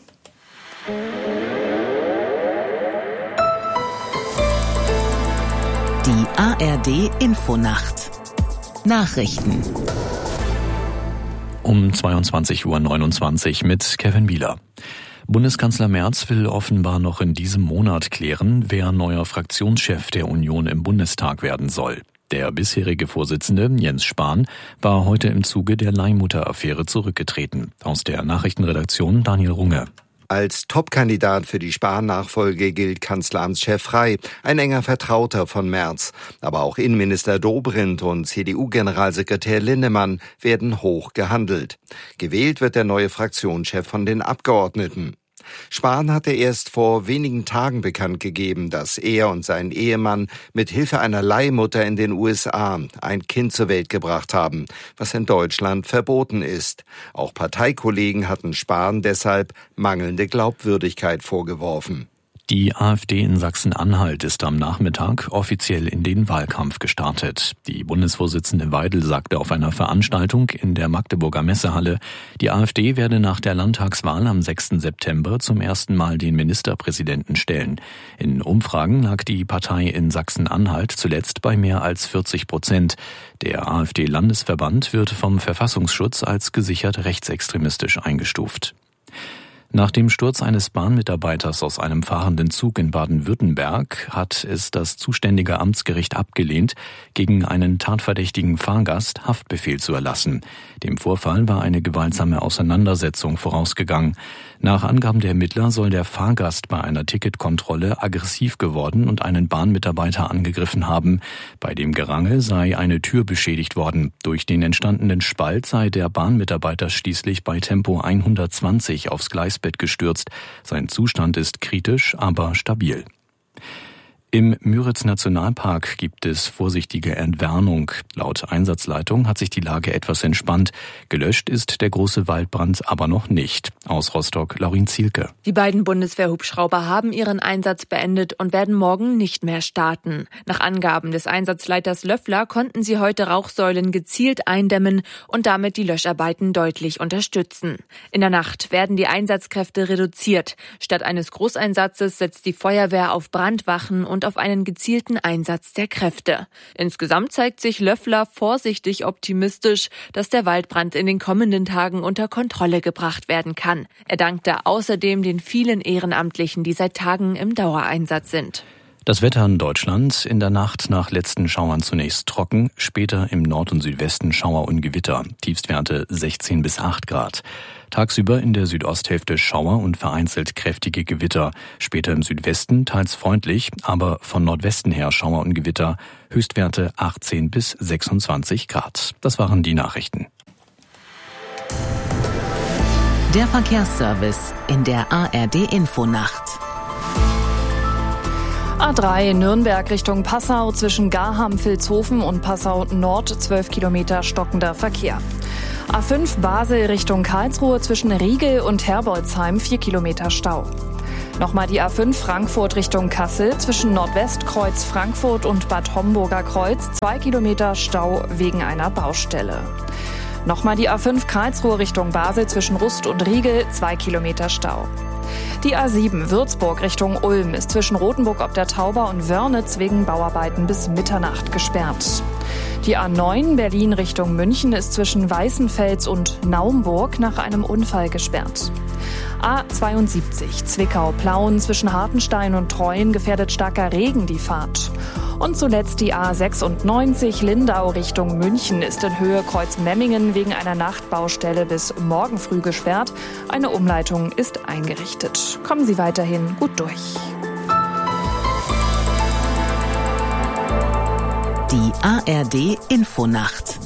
Die A R D-Infonacht. Nachrichten. Um zweiundzwanzig Uhr neunundzwanzig mit Kevin Bieler. Bundeskanzler Merz will offenbar noch in diesem Monat klären, wer neuer Fraktionschef der Union im Bundestag werden soll. Der bisherige Vorsitzende, Jens Spahn, war heute im Zuge der Leihmutter-Affäre zurückgetreten. Aus der Nachrichtenredaktion Daniel Runge. Als Topkandidat für die Spahn-Nachfolge gilt Kanzleramtschef Frey, ein enger Vertrauter von Merz. Aber auch Innenminister Dobrindt und C D U-Generalsekretär Linnemann werden hoch gehandelt. Gewählt wird der neue Fraktionschef von den Abgeordneten. Spahn hatte erst vor wenigen Tagen bekannt gegeben, dass er und sein Ehemann mit Hilfe einer Leihmutter in den U S A ein Kind zur Welt gebracht haben, was in Deutschland verboten ist. Auch Parteikollegen hatten Spahn deshalb mangelnde Glaubwürdigkeit vorgeworfen. Die AfD in Sachsen-Anhalt ist am Nachmittag offiziell in den Wahlkampf gestartet. Die Bundesvorsitzende Weidel sagte auf einer Veranstaltung in der Magdeburger Messehalle, die AfD werde nach der Landtagswahl am sechsten September zum ersten Mal den Ministerpräsidenten stellen. In Umfragen lag die Partei in Sachsen-Anhalt zuletzt bei mehr als vierzig Prozent. Der AfD-Landesverband wird vom Verfassungsschutz als gesichert rechtsextremistisch eingestuft. Nach dem Sturz eines Bahnmitarbeiters aus einem fahrenden Zug in Baden-Württemberg hat es das zuständige Amtsgericht abgelehnt, gegen einen tatverdächtigen Fahrgast Haftbefehl zu erlassen. Dem Vorfall war eine gewaltsame Auseinandersetzung vorausgegangen. Nach Angaben der Ermittler soll der Fahrgast bei einer Ticketkontrolle aggressiv geworden und einen Bahnmitarbeiter angegriffen haben. Bei dem Gerangel sei eine Tür beschädigt worden. Durch den entstandenen Spalt sei der Bahnmitarbeiter schließlich bei Tempo hundertzwanzig aufs Gleisbett gestürzt. Sein Zustand ist kritisch, aber stabil. Im Müritz-Nationalpark gibt es vorsichtige Entwarnung. Laut Einsatzleitung hat sich die Lage etwas entspannt. Gelöscht ist der große Waldbrand aber noch nicht. Aus Rostock, Laurin Zielke. Die beiden Bundeswehrhubschrauber haben ihren Einsatz beendet und werden morgen nicht mehr starten. Nach Angaben des Einsatzleiters Löffler konnten sie heute Rauchsäulen gezielt eindämmen und damit die Löscharbeiten deutlich unterstützen. In der Nacht werden die Einsatzkräfte reduziert. Statt eines Großeinsatzes setzt die Feuerwehr auf Brandwachen und auf einen gezielten Einsatz der Kräfte. Insgesamt zeigt sich Löffler vorsichtig optimistisch, dass der Waldbrand in den kommenden Tagen unter Kontrolle gebracht werden kann. Er dankte außerdem den vielen Ehrenamtlichen, die seit Tagen im Dauereinsatz sind. Das Wetter in Deutschland: in der Nacht nach letzten Schauern zunächst trocken, später im Nord- und Südwesten Schauer und Gewitter, Tiefstwerte sechzehn bis acht Grad. Tagsüber in der Südosthälfte Schauer und vereinzelt kräftige Gewitter, später im Südwesten teils freundlich, aber von Nordwesten her Schauer und Gewitter, Höchstwerte achtzehn bis sechsundzwanzig Grad. Das waren die Nachrichten. Der Verkehrsservice in der A R D-Infonacht. A drei Nürnberg Richtung Passau zwischen Garham-Vilshofen und Passau Nord zwölf Kilometer stockender Verkehr. A fünf Basel Richtung Karlsruhe zwischen Riegel und Herbolzheim vier Kilometer Stau. Nochmal die A fünf Frankfurt Richtung Kassel zwischen Nordwestkreuz Frankfurt und Bad Homburger Kreuz zwei Kilometer Stau wegen einer Baustelle. Nochmal die A fünf Karlsruhe Richtung Basel zwischen Rust und Riegel zwei Kilometer Stau. Die A sieben Würzburg Richtung Ulm ist zwischen Rothenburg ob der Tauber und Wörnitz wegen Bauarbeiten bis Mitternacht gesperrt. Die A neun Berlin Richtung München ist zwischen Weißenfels und Naumburg nach einem Unfall gesperrt. A zweiundsiebzig Zwickau-Plauen zwischen Hartenstein und Treuen gefährdet starker Regen die Fahrt. Und zuletzt die A sechsundneunzig Lindau Richtung München ist in Höhe Kreuz-Memmingen wegen einer Nachtbaustelle bis morgen früh gesperrt. Eine Umleitung ist eingerichtet. Kommen Sie weiterhin gut durch. Die A R D Infonacht.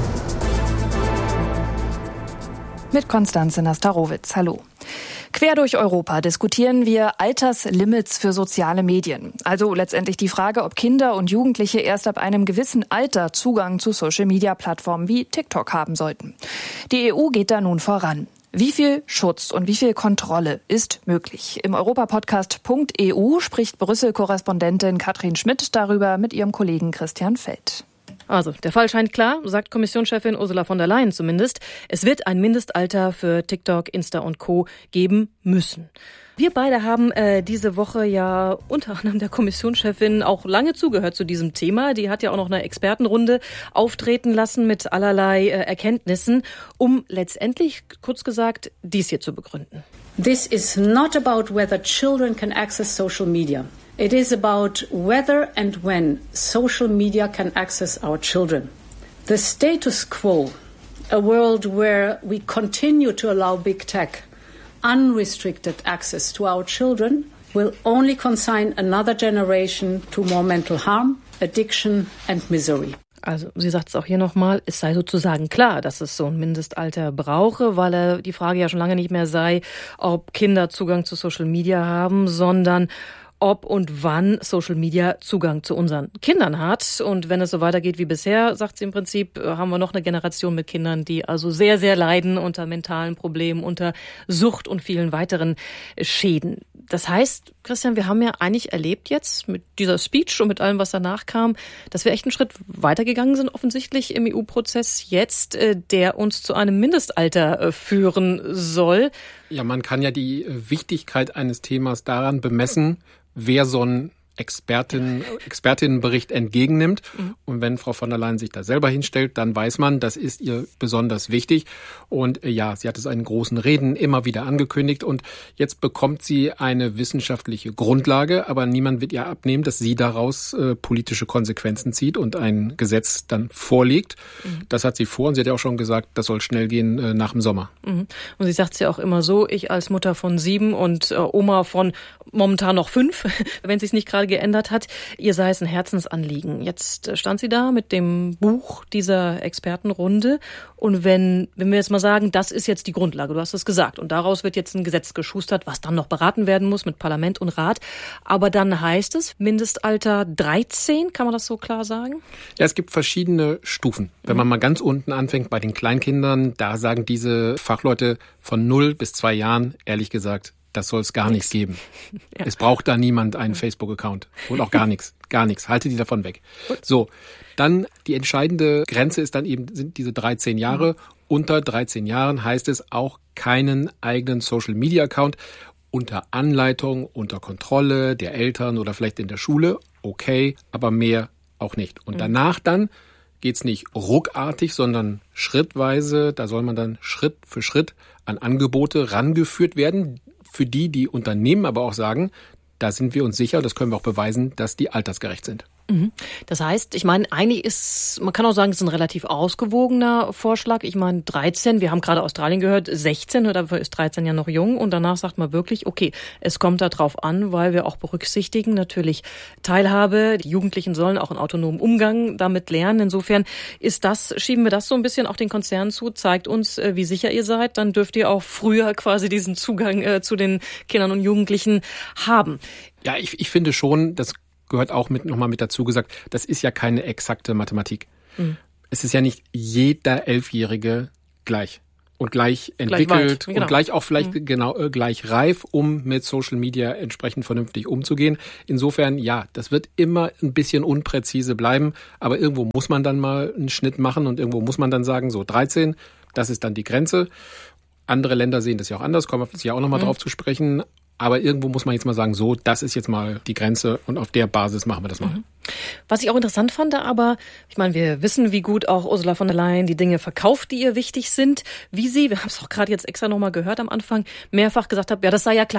Mit Konstanze Nastarowitz. Hallo. Quer durch Europa diskutieren wir Alterslimits für soziale Medien. Also letztendlich die Frage, ob Kinder und Jugendliche erst ab einem gewissen Alter Zugang zu Social-Media-Plattformen wie TikTok haben sollten. Die E U geht da nun voran. Wie viel Schutz und wie viel Kontrolle ist möglich? Im Europapodcast Punkt E U spricht Brüssel-Korrespondentin Katrin Schmidt darüber mit ihrem Kollegen Christian Feld. Also, der Fall scheint klar, sagt Kommissionschefin Ursula von der Leyen zumindest. Es wird ein Mindestalter für TikTok, Insta und Co. geben müssen. Wir beide haben äh, diese Woche ja unter anderem der Kommissionschefin auch lange zugehört zu diesem Thema. Die hat ja auch noch eine Expertenrunde auftreten lassen mit allerlei äh, Erkenntnissen, um letztendlich, kurz gesagt, dies hier zu begründen. This is not about whether children can access social media. It is about whether and when social media can access our children. The status quo, a world where we continue to allow big tech unrestricted access to our children, will only consign another generation to more mental harm, addiction and misery. Also sie sagt es auch hier nochmal, es sei sozusagen klar, dass es so ein Mindestalter brauche, weil er die Frage ja schon lange nicht mehr sei, ob Kinder Zugang zu Social Media haben, sondern ob und wann Social Media Zugang zu unseren Kindern hat. Und wenn es so weitergeht wie bisher, sagt sie im Prinzip, haben wir noch eine Generation mit Kindern, die also sehr, sehr leiden unter mentalen Problemen, unter Sucht und vielen weiteren Schäden. Das heißt, Christian, wir haben ja eigentlich erlebt jetzt mit dieser Speech und mit allem, was danach kam, dass wir echt einen Schritt weitergegangen sind, offensichtlich im E U-Prozess jetzt, der uns zu einem Mindestalter führen soll. Ja, man kann ja die Wichtigkeit eines Themas daran bemessen, wer so ein Expertin, Expertinnenbericht entgegennimmt. Mhm. Und wenn Frau von der Leyen sich da selber hinstellt, dann weiß man, das ist ihr besonders wichtig. Und äh, ja, sie hat es in großen Reden immer wieder angekündigt. Und jetzt bekommt sie eine wissenschaftliche Grundlage, aber niemand wird ihr abnehmen, dass sie daraus äh, politische Konsequenzen zieht und ein Gesetz dann vorlegt. Mhm. Das hat sie vor und sie hat ja auch schon gesagt, das soll schnell gehen äh, nach dem Sommer. Mhm. Und sie sagt es ja auch immer so, ich als Mutter von sieben und äh, Oma von momentan noch fünf, wenn sie es nicht gerade geändert hat, ihr sei es ein Herzensanliegen. Jetzt stand sie da mit dem Buch dieser Expertenrunde und wenn, wenn wir jetzt mal sagen, das ist jetzt die Grundlage, du hast es gesagt und daraus wird jetzt ein Gesetz geschustert, was dann noch beraten werden muss mit Parlament und Rat, aber dann heißt es Mindestalter dreizehn, kann man das so klar sagen? Ja, es gibt verschiedene Stufen. Wenn man mal ganz unten anfängt bei den Kleinkindern, da sagen diese Fachleute von null bis zwei Jahren, ehrlich gesagt, das soll es gar nichts geben. Ja. Es braucht da niemand einen Facebook-Account. Und auch gar nichts. Gar nichts. Halte die davon weg. Gut. So, dann die entscheidende Grenze ist dann eben, sind diese dreizehn Jahre. Mhm. Unter dreizehn Jahren heißt es auch keinen eigenen Social-Media-Account. Unter Anleitung, unter Kontrolle der Eltern oder vielleicht in der Schule. Okay, aber mehr auch nicht. Und mhm. danach dann geht's nicht ruckartig, sondern schrittweise. Da soll man dann Schritt für Schritt an Angebote rangeführt werden, für die die Unternehmen aber auch sagen, da sind wir uns sicher, das können wir auch beweisen, dass die altersgerecht sind. Das heißt, ich meine, eigentlich ist, man kann auch sagen, es ist ein relativ ausgewogener Vorschlag. Ich meine, dreizehn, wir haben gerade Australien gehört, sechzehn, dafür ist dreizehn ja noch jung. Und danach sagt man wirklich, okay, es kommt da drauf an, weil wir auch berücksichtigen, natürlich Teilhabe. Die Jugendlichen sollen auch einen autonomen Umgang damit lernen. Insofern ist das, schieben wir das so ein bisschen auch den Konzernen zu, zeigt uns, wie sicher ihr seid. Dann dürft ihr auch früher quasi diesen Zugang äh, zu den Kindern und Jugendlichen haben. Ja, ich, ich finde schon, das gehört auch mit nochmal mit dazu gesagt, das ist ja keine exakte Mathematik. Mhm. Es ist ja nicht jeder Elfjährige gleich und gleich entwickelt gleich weit, genau. und gleich auch vielleicht mhm. genau äh, gleich reif, um mit Social Media entsprechend vernünftig umzugehen. Insofern, ja, das wird immer ein bisschen unpräzise bleiben, aber irgendwo muss man dann mal einen Schnitt machen und irgendwo muss man dann sagen, so dreizehn, das ist dann die Grenze. Andere Länder sehen das ja auch anders, kommen wir ja auch nochmal mhm. drauf zu sprechen. Aber irgendwo muss man jetzt mal sagen, so, das ist jetzt mal die Grenze und auf der Basis machen wir das mal. Was ich auch interessant fand, aber ich meine, wir wissen, wie gut auch Ursula von der Leyen die Dinge verkauft, die ihr wichtig sind. Wie sie, wir haben es auch gerade jetzt extra nochmal gehört am Anfang, mehrfach gesagt hat, ja, das sei ja klar.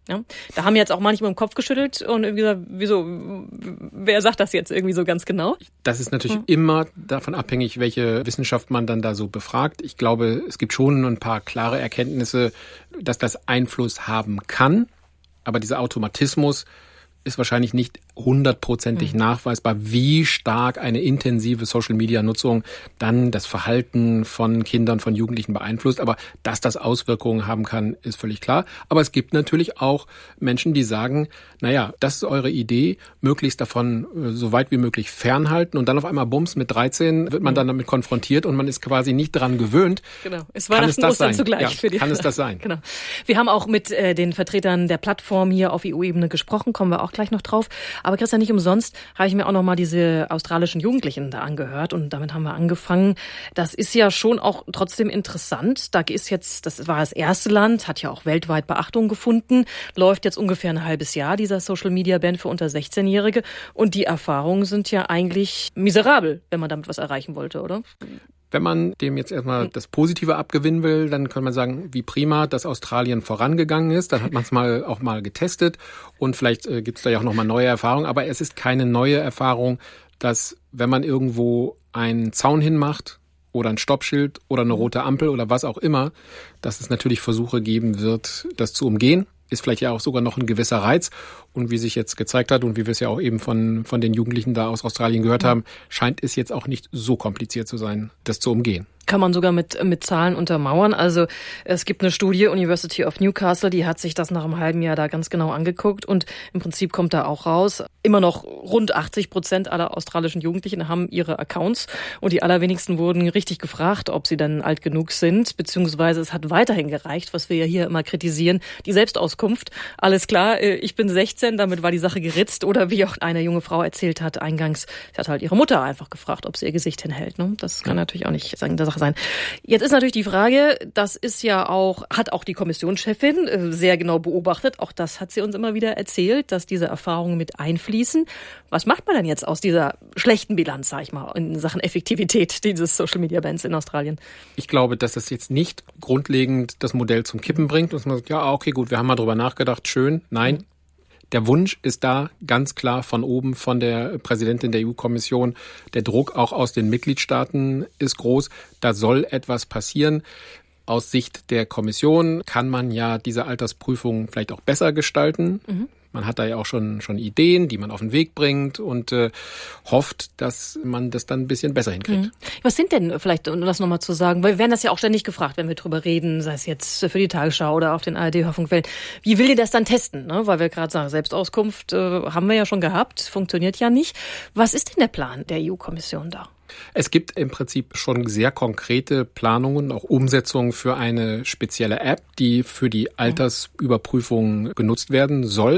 Ja, da haben jetzt auch manchmal im Kopf geschüttelt und irgendwie gesagt, wieso, wer sagt das jetzt irgendwie so ganz genau? Das ist natürlich hm. immer davon abhängig, welche Wissenschaft man dann da so befragt. Ich glaube, es gibt schon ein paar klare Erkenntnisse, dass das Einfluss haben kann. Aber dieser Automatismus ist wahrscheinlich nicht hundertprozentig mhm. nachweisbar, wie stark eine intensive Social-Media-Nutzung dann das Verhalten von Kindern, von Jugendlichen beeinflusst. Aber dass das Auswirkungen haben kann, ist völlig klar. Aber es gibt natürlich auch Menschen, die sagen, naja, das ist eure Idee, möglichst davon äh, so weit wie möglich fernhalten. Und dann auf einmal, bums, mit dreizehn wird man mhm. dann damit konfrontiert und man ist quasi nicht dran gewöhnt. Genau, es war das Ostern zugleich ja, für die. Kann es das sein? Genau. Wir haben auch mit äh, den Vertretern der Plattform hier auf E U-Ebene gesprochen, kommen wir auch gleich noch drauf. Aber Christian, nicht umsonst habe ich mir auch noch mal diese australischen Jugendlichen da angehört und damit haben wir angefangen. Das ist ja schon auch trotzdem interessant. Da ist jetzt, das war das erste Land, hat ja auch weltweit Beachtung gefunden, läuft jetzt ungefähr ein halbes Jahr, dieser Social-Media-Ban für unter sechzehn-Jährige. Und die Erfahrungen sind ja eigentlich miserabel, wenn man damit was erreichen wollte, oder? Wenn man dem jetzt erstmal das Positive abgewinnen will, dann kann man sagen, wie prima, dass Australien vorangegangen ist. Dann hat man es mal auch mal getestet und vielleicht äh, gibt es da ja auch nochmal neue Erfahrungen. Aber es ist keine neue Erfahrung, dass wenn man irgendwo einen Zaun hinmacht oder ein Stoppschild oder eine rote Ampel oder was auch immer, dass es natürlich Versuche geben wird, das zu umgehen. Ist vielleicht ja auch sogar noch ein gewisser Reiz. Und wie sich jetzt gezeigt hat und wie wir es ja auch eben von, von den Jugendlichen da aus Australien gehört haben, scheint es jetzt auch nicht so kompliziert zu sein, das zu umgehen. Kann man sogar mit, mit Zahlen untermauern. Also es gibt eine Studie, University of Newcastle, die hat sich das nach einem halben Jahr da ganz genau angeguckt und im Prinzip kommt da auch raus, immer noch rund achtzig Prozent aller australischen Jugendlichen haben ihre Accounts und die allerwenigsten wurden richtig gefragt, ob sie dann alt genug sind, beziehungsweise es hat weiterhin gereicht, was wir ja hier immer kritisieren, die Selbstauskunft. Alles klar, ich bin sechzehn, damit war die Sache geritzt oder wie auch eine junge Frau erzählt hat eingangs, sie hat halt ihre Mutter einfach gefragt, ob sie ihr Gesicht hinhält. Das kann natürlich auch nicht sagen, das sein. Jetzt ist natürlich die Frage, das ist ja auch, hat auch die Kommissionschefin sehr genau beobachtet, auch das hat sie uns immer wieder erzählt, dass diese Erfahrungen mit einfließen. Was macht man denn jetzt aus dieser schlechten Bilanz, sag ich mal, in Sachen Effektivität dieses Social-Media-Bans in Australien? Ich glaube, dass das jetzt nicht grundlegend das Modell zum Kippen bringt, dass man sagt, ja, okay, gut, wir haben mal drüber nachgedacht, schön, nein. Mhm. Der Wunsch ist da ganz klar von oben, von der Präsidentin der E U-Kommission. Der Druck auch aus den Mitgliedstaaten ist groß. Da soll etwas passieren. Aus Sicht der Kommission kann man ja diese Altersprüfung vielleicht auch besser gestalten. Mhm. Man hat da ja auch schon schon Ideen, die man auf den Weg bringt und äh, hofft, dass man das dann ein bisschen besser hinkriegt. Mhm. Was sind denn, vielleicht, um das nochmal zu sagen, weil wir werden das ja auch ständig gefragt, wenn wir drüber reden, sei es jetzt für die Tagesschau oder auf den A R D-Hörfunkwellen. Wie will ihr das dann testen? Ne? Weil wir gerade sagen, Selbstauskunft äh, haben wir ja schon gehabt, funktioniert ja nicht. Was ist denn der Plan der E U-Kommission da? Es gibt im Prinzip schon sehr konkrete Planungen, auch Umsetzungen für eine spezielle App, die für die Altersüberprüfung genutzt werden soll.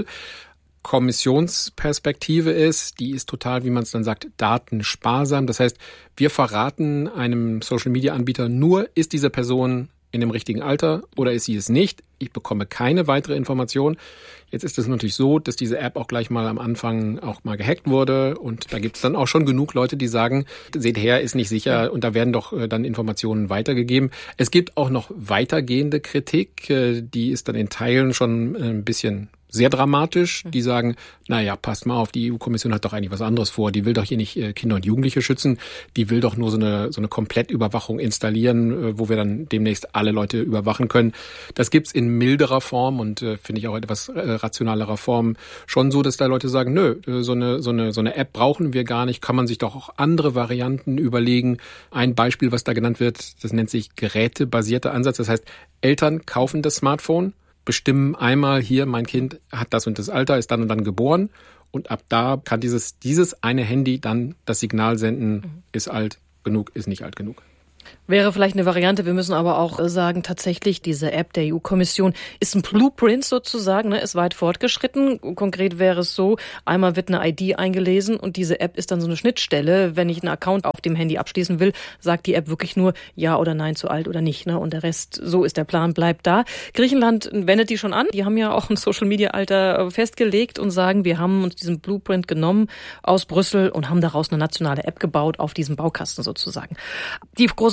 Kommissionsperspektive ist, die ist total, wie man es dann sagt, datensparsam. Das heißt, wir verraten einem Social-Media-Anbieter nur, ist diese Person in dem richtigen Alter oder ist sie es nicht. Ich bekomme keine weitere Information. Jetzt ist es natürlich so, dass diese App auch gleich mal am Anfang auch mal gehackt wurde und da gibt es dann auch schon genug Leute, die sagen, seht her, ist nicht sicher und da werden doch dann Informationen weitergegeben. Es gibt auch noch weitergehende Kritik, die ist dann in Teilen schon ein bisschen sehr dramatisch. Die sagen, naja, passt mal auf, die E U-Kommission hat doch eigentlich was anderes vor. Die will doch hier nicht Kinder und Jugendliche schützen. Die will doch nur so eine so eine Komplettüberwachung installieren, wo wir dann demnächst alle Leute überwachen können. Das gibt's in milderer Form und äh, finde ich auch etwas äh, rationalerer Form schon so, dass da Leute sagen, nö, so eine so eine so eine App brauchen wir gar nicht. Kann man sich doch auch andere Varianten überlegen. Ein Beispiel, was da genannt wird, das nennt sich gerätebasierter Ansatz. Das heißt, Eltern kaufen das Smartphone, bestimmen einmal hier, mein Kind hat das und das Alter, ist dann und dann geboren und ab da kann dieses dieses eine Handy dann das Signal senden, mhm. ist alt genug, ist nicht alt genug. Wäre vielleicht eine Variante. Wir müssen aber auch sagen, tatsächlich, diese App der E U-Kommission ist ein Blueprint sozusagen, ne, ist weit fortgeschritten. Konkret wäre es so, einmal wird eine I D eingelesen und diese App ist dann so eine Schnittstelle. Wenn ich einen Account auf dem Handy abschließen will, sagt die App wirklich nur ja oder nein, zu alt oder nicht. Ne? Und der Rest, so ist der Plan, bleibt da. Griechenland wendet die schon an. Die haben ja auch ein Social-Media-Alter festgelegt und sagen, wir haben uns diesen Blueprint genommen aus Brüssel und haben daraus eine nationale App gebaut auf diesem Baukasten sozusagen. Die große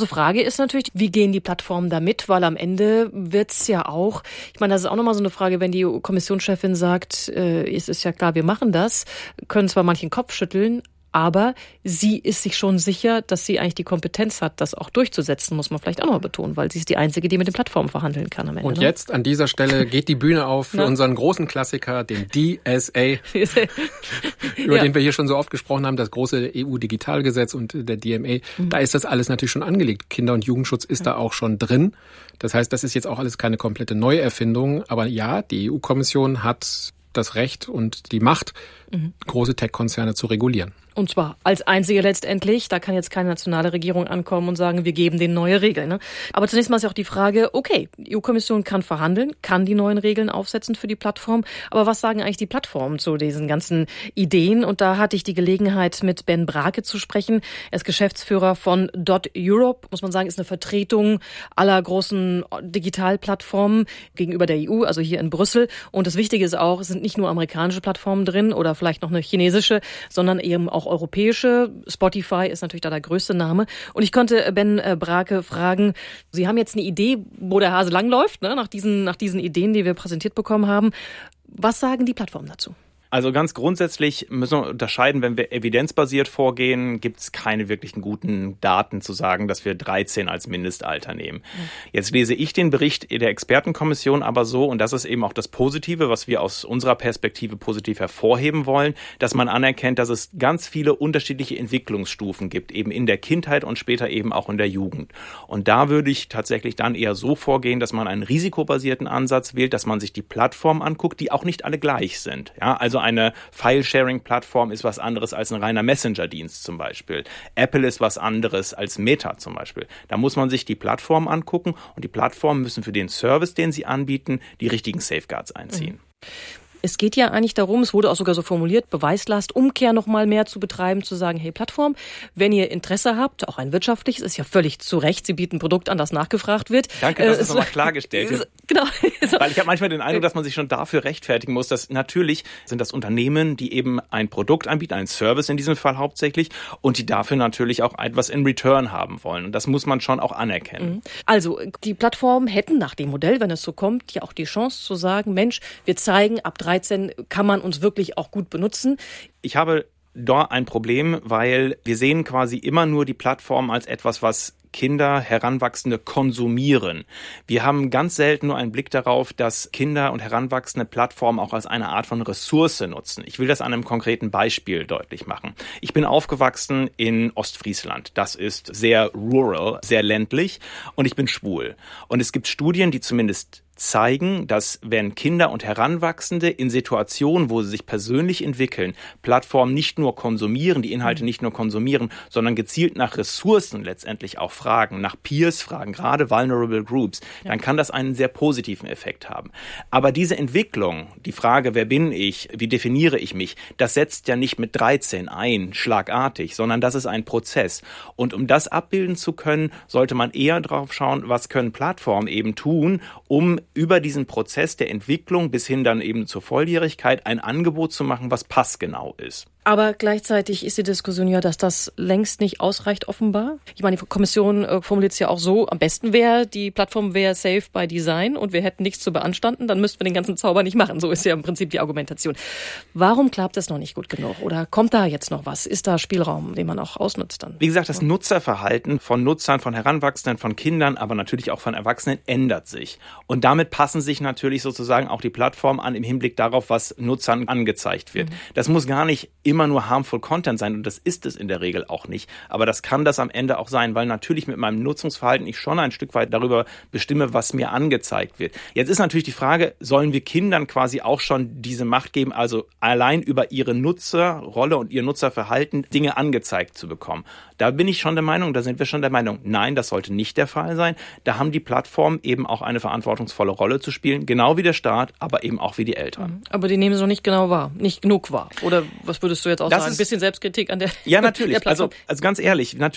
große Frage ist natürlich, wie gehen die Plattformen damit? Weil am Ende wird's ja auch, ich meine, das ist auch nochmal so eine Frage, wenn die Kommissionschefin sagt, äh, es ist ja klar, wir machen das, können zwar manchen Kopf schütteln, aber sie ist sich schon sicher, dass sie eigentlich die Kompetenz hat, das auch durchzusetzen, muss man vielleicht auch noch betonen, weil sie ist die Einzige, die mit den Plattformen verhandeln kann am Ende. Und ne? jetzt an dieser Stelle geht die Bühne auf für unseren großen Klassiker, den D S A, über ja. den wir hier schon so oft gesprochen haben, das große E U-Digitalgesetz und der D M A. Mhm. Da ist das alles natürlich schon angelegt. Kinder- und Jugendschutz ist ja. da auch schon drin. Das heißt, das ist jetzt auch alles keine komplette Neuerfindung. Aber ja, die E U-Kommission hat das Recht und die Macht, mhm. große Tech-Konzerne zu regulieren. Und zwar als einzige letztendlich. Da kann jetzt keine nationale Regierung ankommen und sagen, wir geben denen neue Regeln. Ne? Aber zunächst mal ist ja auch die Frage, okay, die E U-Kommission kann verhandeln, kann die neuen Regeln aufsetzen für die Plattform. Aber was sagen eigentlich die Plattformen zu diesen ganzen Ideen? Und da hatte ich die Gelegenheit, mit Ben Brake zu sprechen. Er ist Geschäftsführer von Dot Europe. Muss man sagen, ist eine Vertretung aller großen Digitalplattformen gegenüber der E U, also hier in Brüssel. Und das Wichtige ist auch, es sind nicht nur amerikanische Plattformen drin oder vielleicht noch eine chinesische, sondern eben auch europäische. Spotify ist natürlich da der größte Name. Und ich konnte Ben Brake fragen, Sie haben jetzt eine Idee, wo der Hase langläuft, ne, nach diesen, nach diesen Ideen, die wir präsentiert bekommen haben. Was sagen die Plattformen dazu? Also ganz grundsätzlich müssen wir unterscheiden, wenn wir evidenzbasiert vorgehen, gibt es keine wirklichen guten Daten zu sagen, dass wir dreizehn als Mindestalter nehmen. Jetzt lese ich den Bericht der Expertenkommission aber so, und das ist eben auch das Positive, was wir aus unserer Perspektive positiv hervorheben wollen, dass man anerkennt, dass es ganz viele unterschiedliche Entwicklungsstufen gibt, eben in der Kindheit und später eben auch in der Jugend. Und da würde ich tatsächlich dann eher so vorgehen, dass man einen risikobasierten Ansatz wählt, dass man sich die Plattformen anguckt, die auch nicht alle gleich sind. Ja, also eine File-Sharing-Plattform ist was anderes als ein reiner Messenger-Dienst zum Beispiel. Apple ist was anderes als Meta zum Beispiel. Da muss man sich die Plattform angucken und die Plattformen müssen für den Service, den sie anbieten, die richtigen Safeguards einziehen. Mhm. Es geht ja eigentlich darum, es wurde auch sogar so formuliert, Beweislast, Umkehr noch mal mehr zu betreiben, zu sagen, hey Plattform, wenn ihr Interesse habt, auch ein wirtschaftliches, ist ja völlig zu Recht, Sie bieten ein Produkt an, das nachgefragt wird. Danke, dass äh, es nochmal klargestellt wird. Genau. Weil ich habe manchmal den Eindruck, dass man sich schon dafür rechtfertigen muss, dass natürlich sind das Unternehmen, die eben ein Produkt anbieten, einen Service in diesem Fall hauptsächlich, und die dafür natürlich auch etwas in Return haben wollen. Und das muss man schon auch anerkennen. Also die Plattformen hätten nach dem Modell, wenn es so kommt, ja auch die Chance zu sagen, Mensch, wir zeigen, ab dreizehn kann man uns wirklich auch gut benutzen. Ich habe da ein Problem, weil wir sehen quasi immer nur die Plattform als etwas, was Kinder, Heranwachsende konsumieren. Wir haben ganz selten nur einen Blick darauf, dass Kinder und Heranwachsende Plattformen auch als eine Art von Ressource nutzen. Ich will das an einem konkreten Beispiel deutlich machen. Ich bin aufgewachsen in Ostfriesland. Das ist sehr rural, sehr ländlich, und ich bin schwul. Und es gibt Studien, die zumindest zeigen, dass wenn Kinder und Heranwachsende in Situationen, wo sie sich persönlich entwickeln, Plattformen nicht nur konsumieren, die Inhalte nicht nur konsumieren, sondern gezielt nach Ressourcen letztendlich auch fragen, nach Peers fragen, gerade vulnerable groups, dann kann das einen sehr positiven Effekt haben. Aber diese Entwicklung, die Frage, wer bin ich, wie definiere ich mich, das setzt ja nicht mit dreizehn ein, schlagartig, sondern das ist ein Prozess. Und um das abbilden zu können, sollte man eher drauf schauen, was können Plattformen eben tun, um über diesen Prozess der Entwicklung bis hin dann eben zur Volljährigkeit ein Angebot zu machen, was passgenau ist. Aber gleichzeitig ist die Diskussion ja, dass das längst nicht ausreicht, offenbar. Ich meine, die Kommission äh, formuliert es ja auch so, am besten wäre, die Plattform wäre safe by design und wir hätten nichts zu beanstanden, dann müssten wir den ganzen Zauber nicht machen. So ist ja im Prinzip die Argumentation. Warum klappt das noch nicht gut genug? Oder kommt da jetzt noch was? Ist da Spielraum, den man auch ausnutzt dann? Wie gesagt, das Nutzerverhalten von Nutzern, von Heranwachsenden, von Kindern, aber natürlich auch von Erwachsenen ändert sich. Und damit passen sich natürlich sozusagen auch die Plattformen an im Hinblick darauf, was Nutzern angezeigt wird. Mhm. Das muss gar nicht immer nur harmful Content sein, und das ist es in der Regel auch nicht. Aber das kann das am Ende auch sein, weil natürlich mit meinem Nutzungsverhalten ich schon ein Stück weit darüber bestimme, was mir angezeigt wird. Jetzt ist natürlich die Frage, sollen wir Kindern quasi auch schon diese Macht geben, also allein über ihre Nutzerrolle und ihr Nutzerverhalten Dinge angezeigt zu bekommen? Da bin ich schon der Meinung, da sind wir schon der Meinung, nein, das sollte nicht der Fall sein. Da haben die Plattformen eben auch eine verantwortungsvolle Rolle zu spielen, genau wie der Staat, aber eben auch wie die Eltern. Aber die nehmen es noch nicht genau wahr, nicht genug wahr. Oder was würdest du jetzt auch das sagen? Ein bisschen Selbstkritik an der Ja, natürlich. Der Plattform. also, also ganz ehrlich, natürlich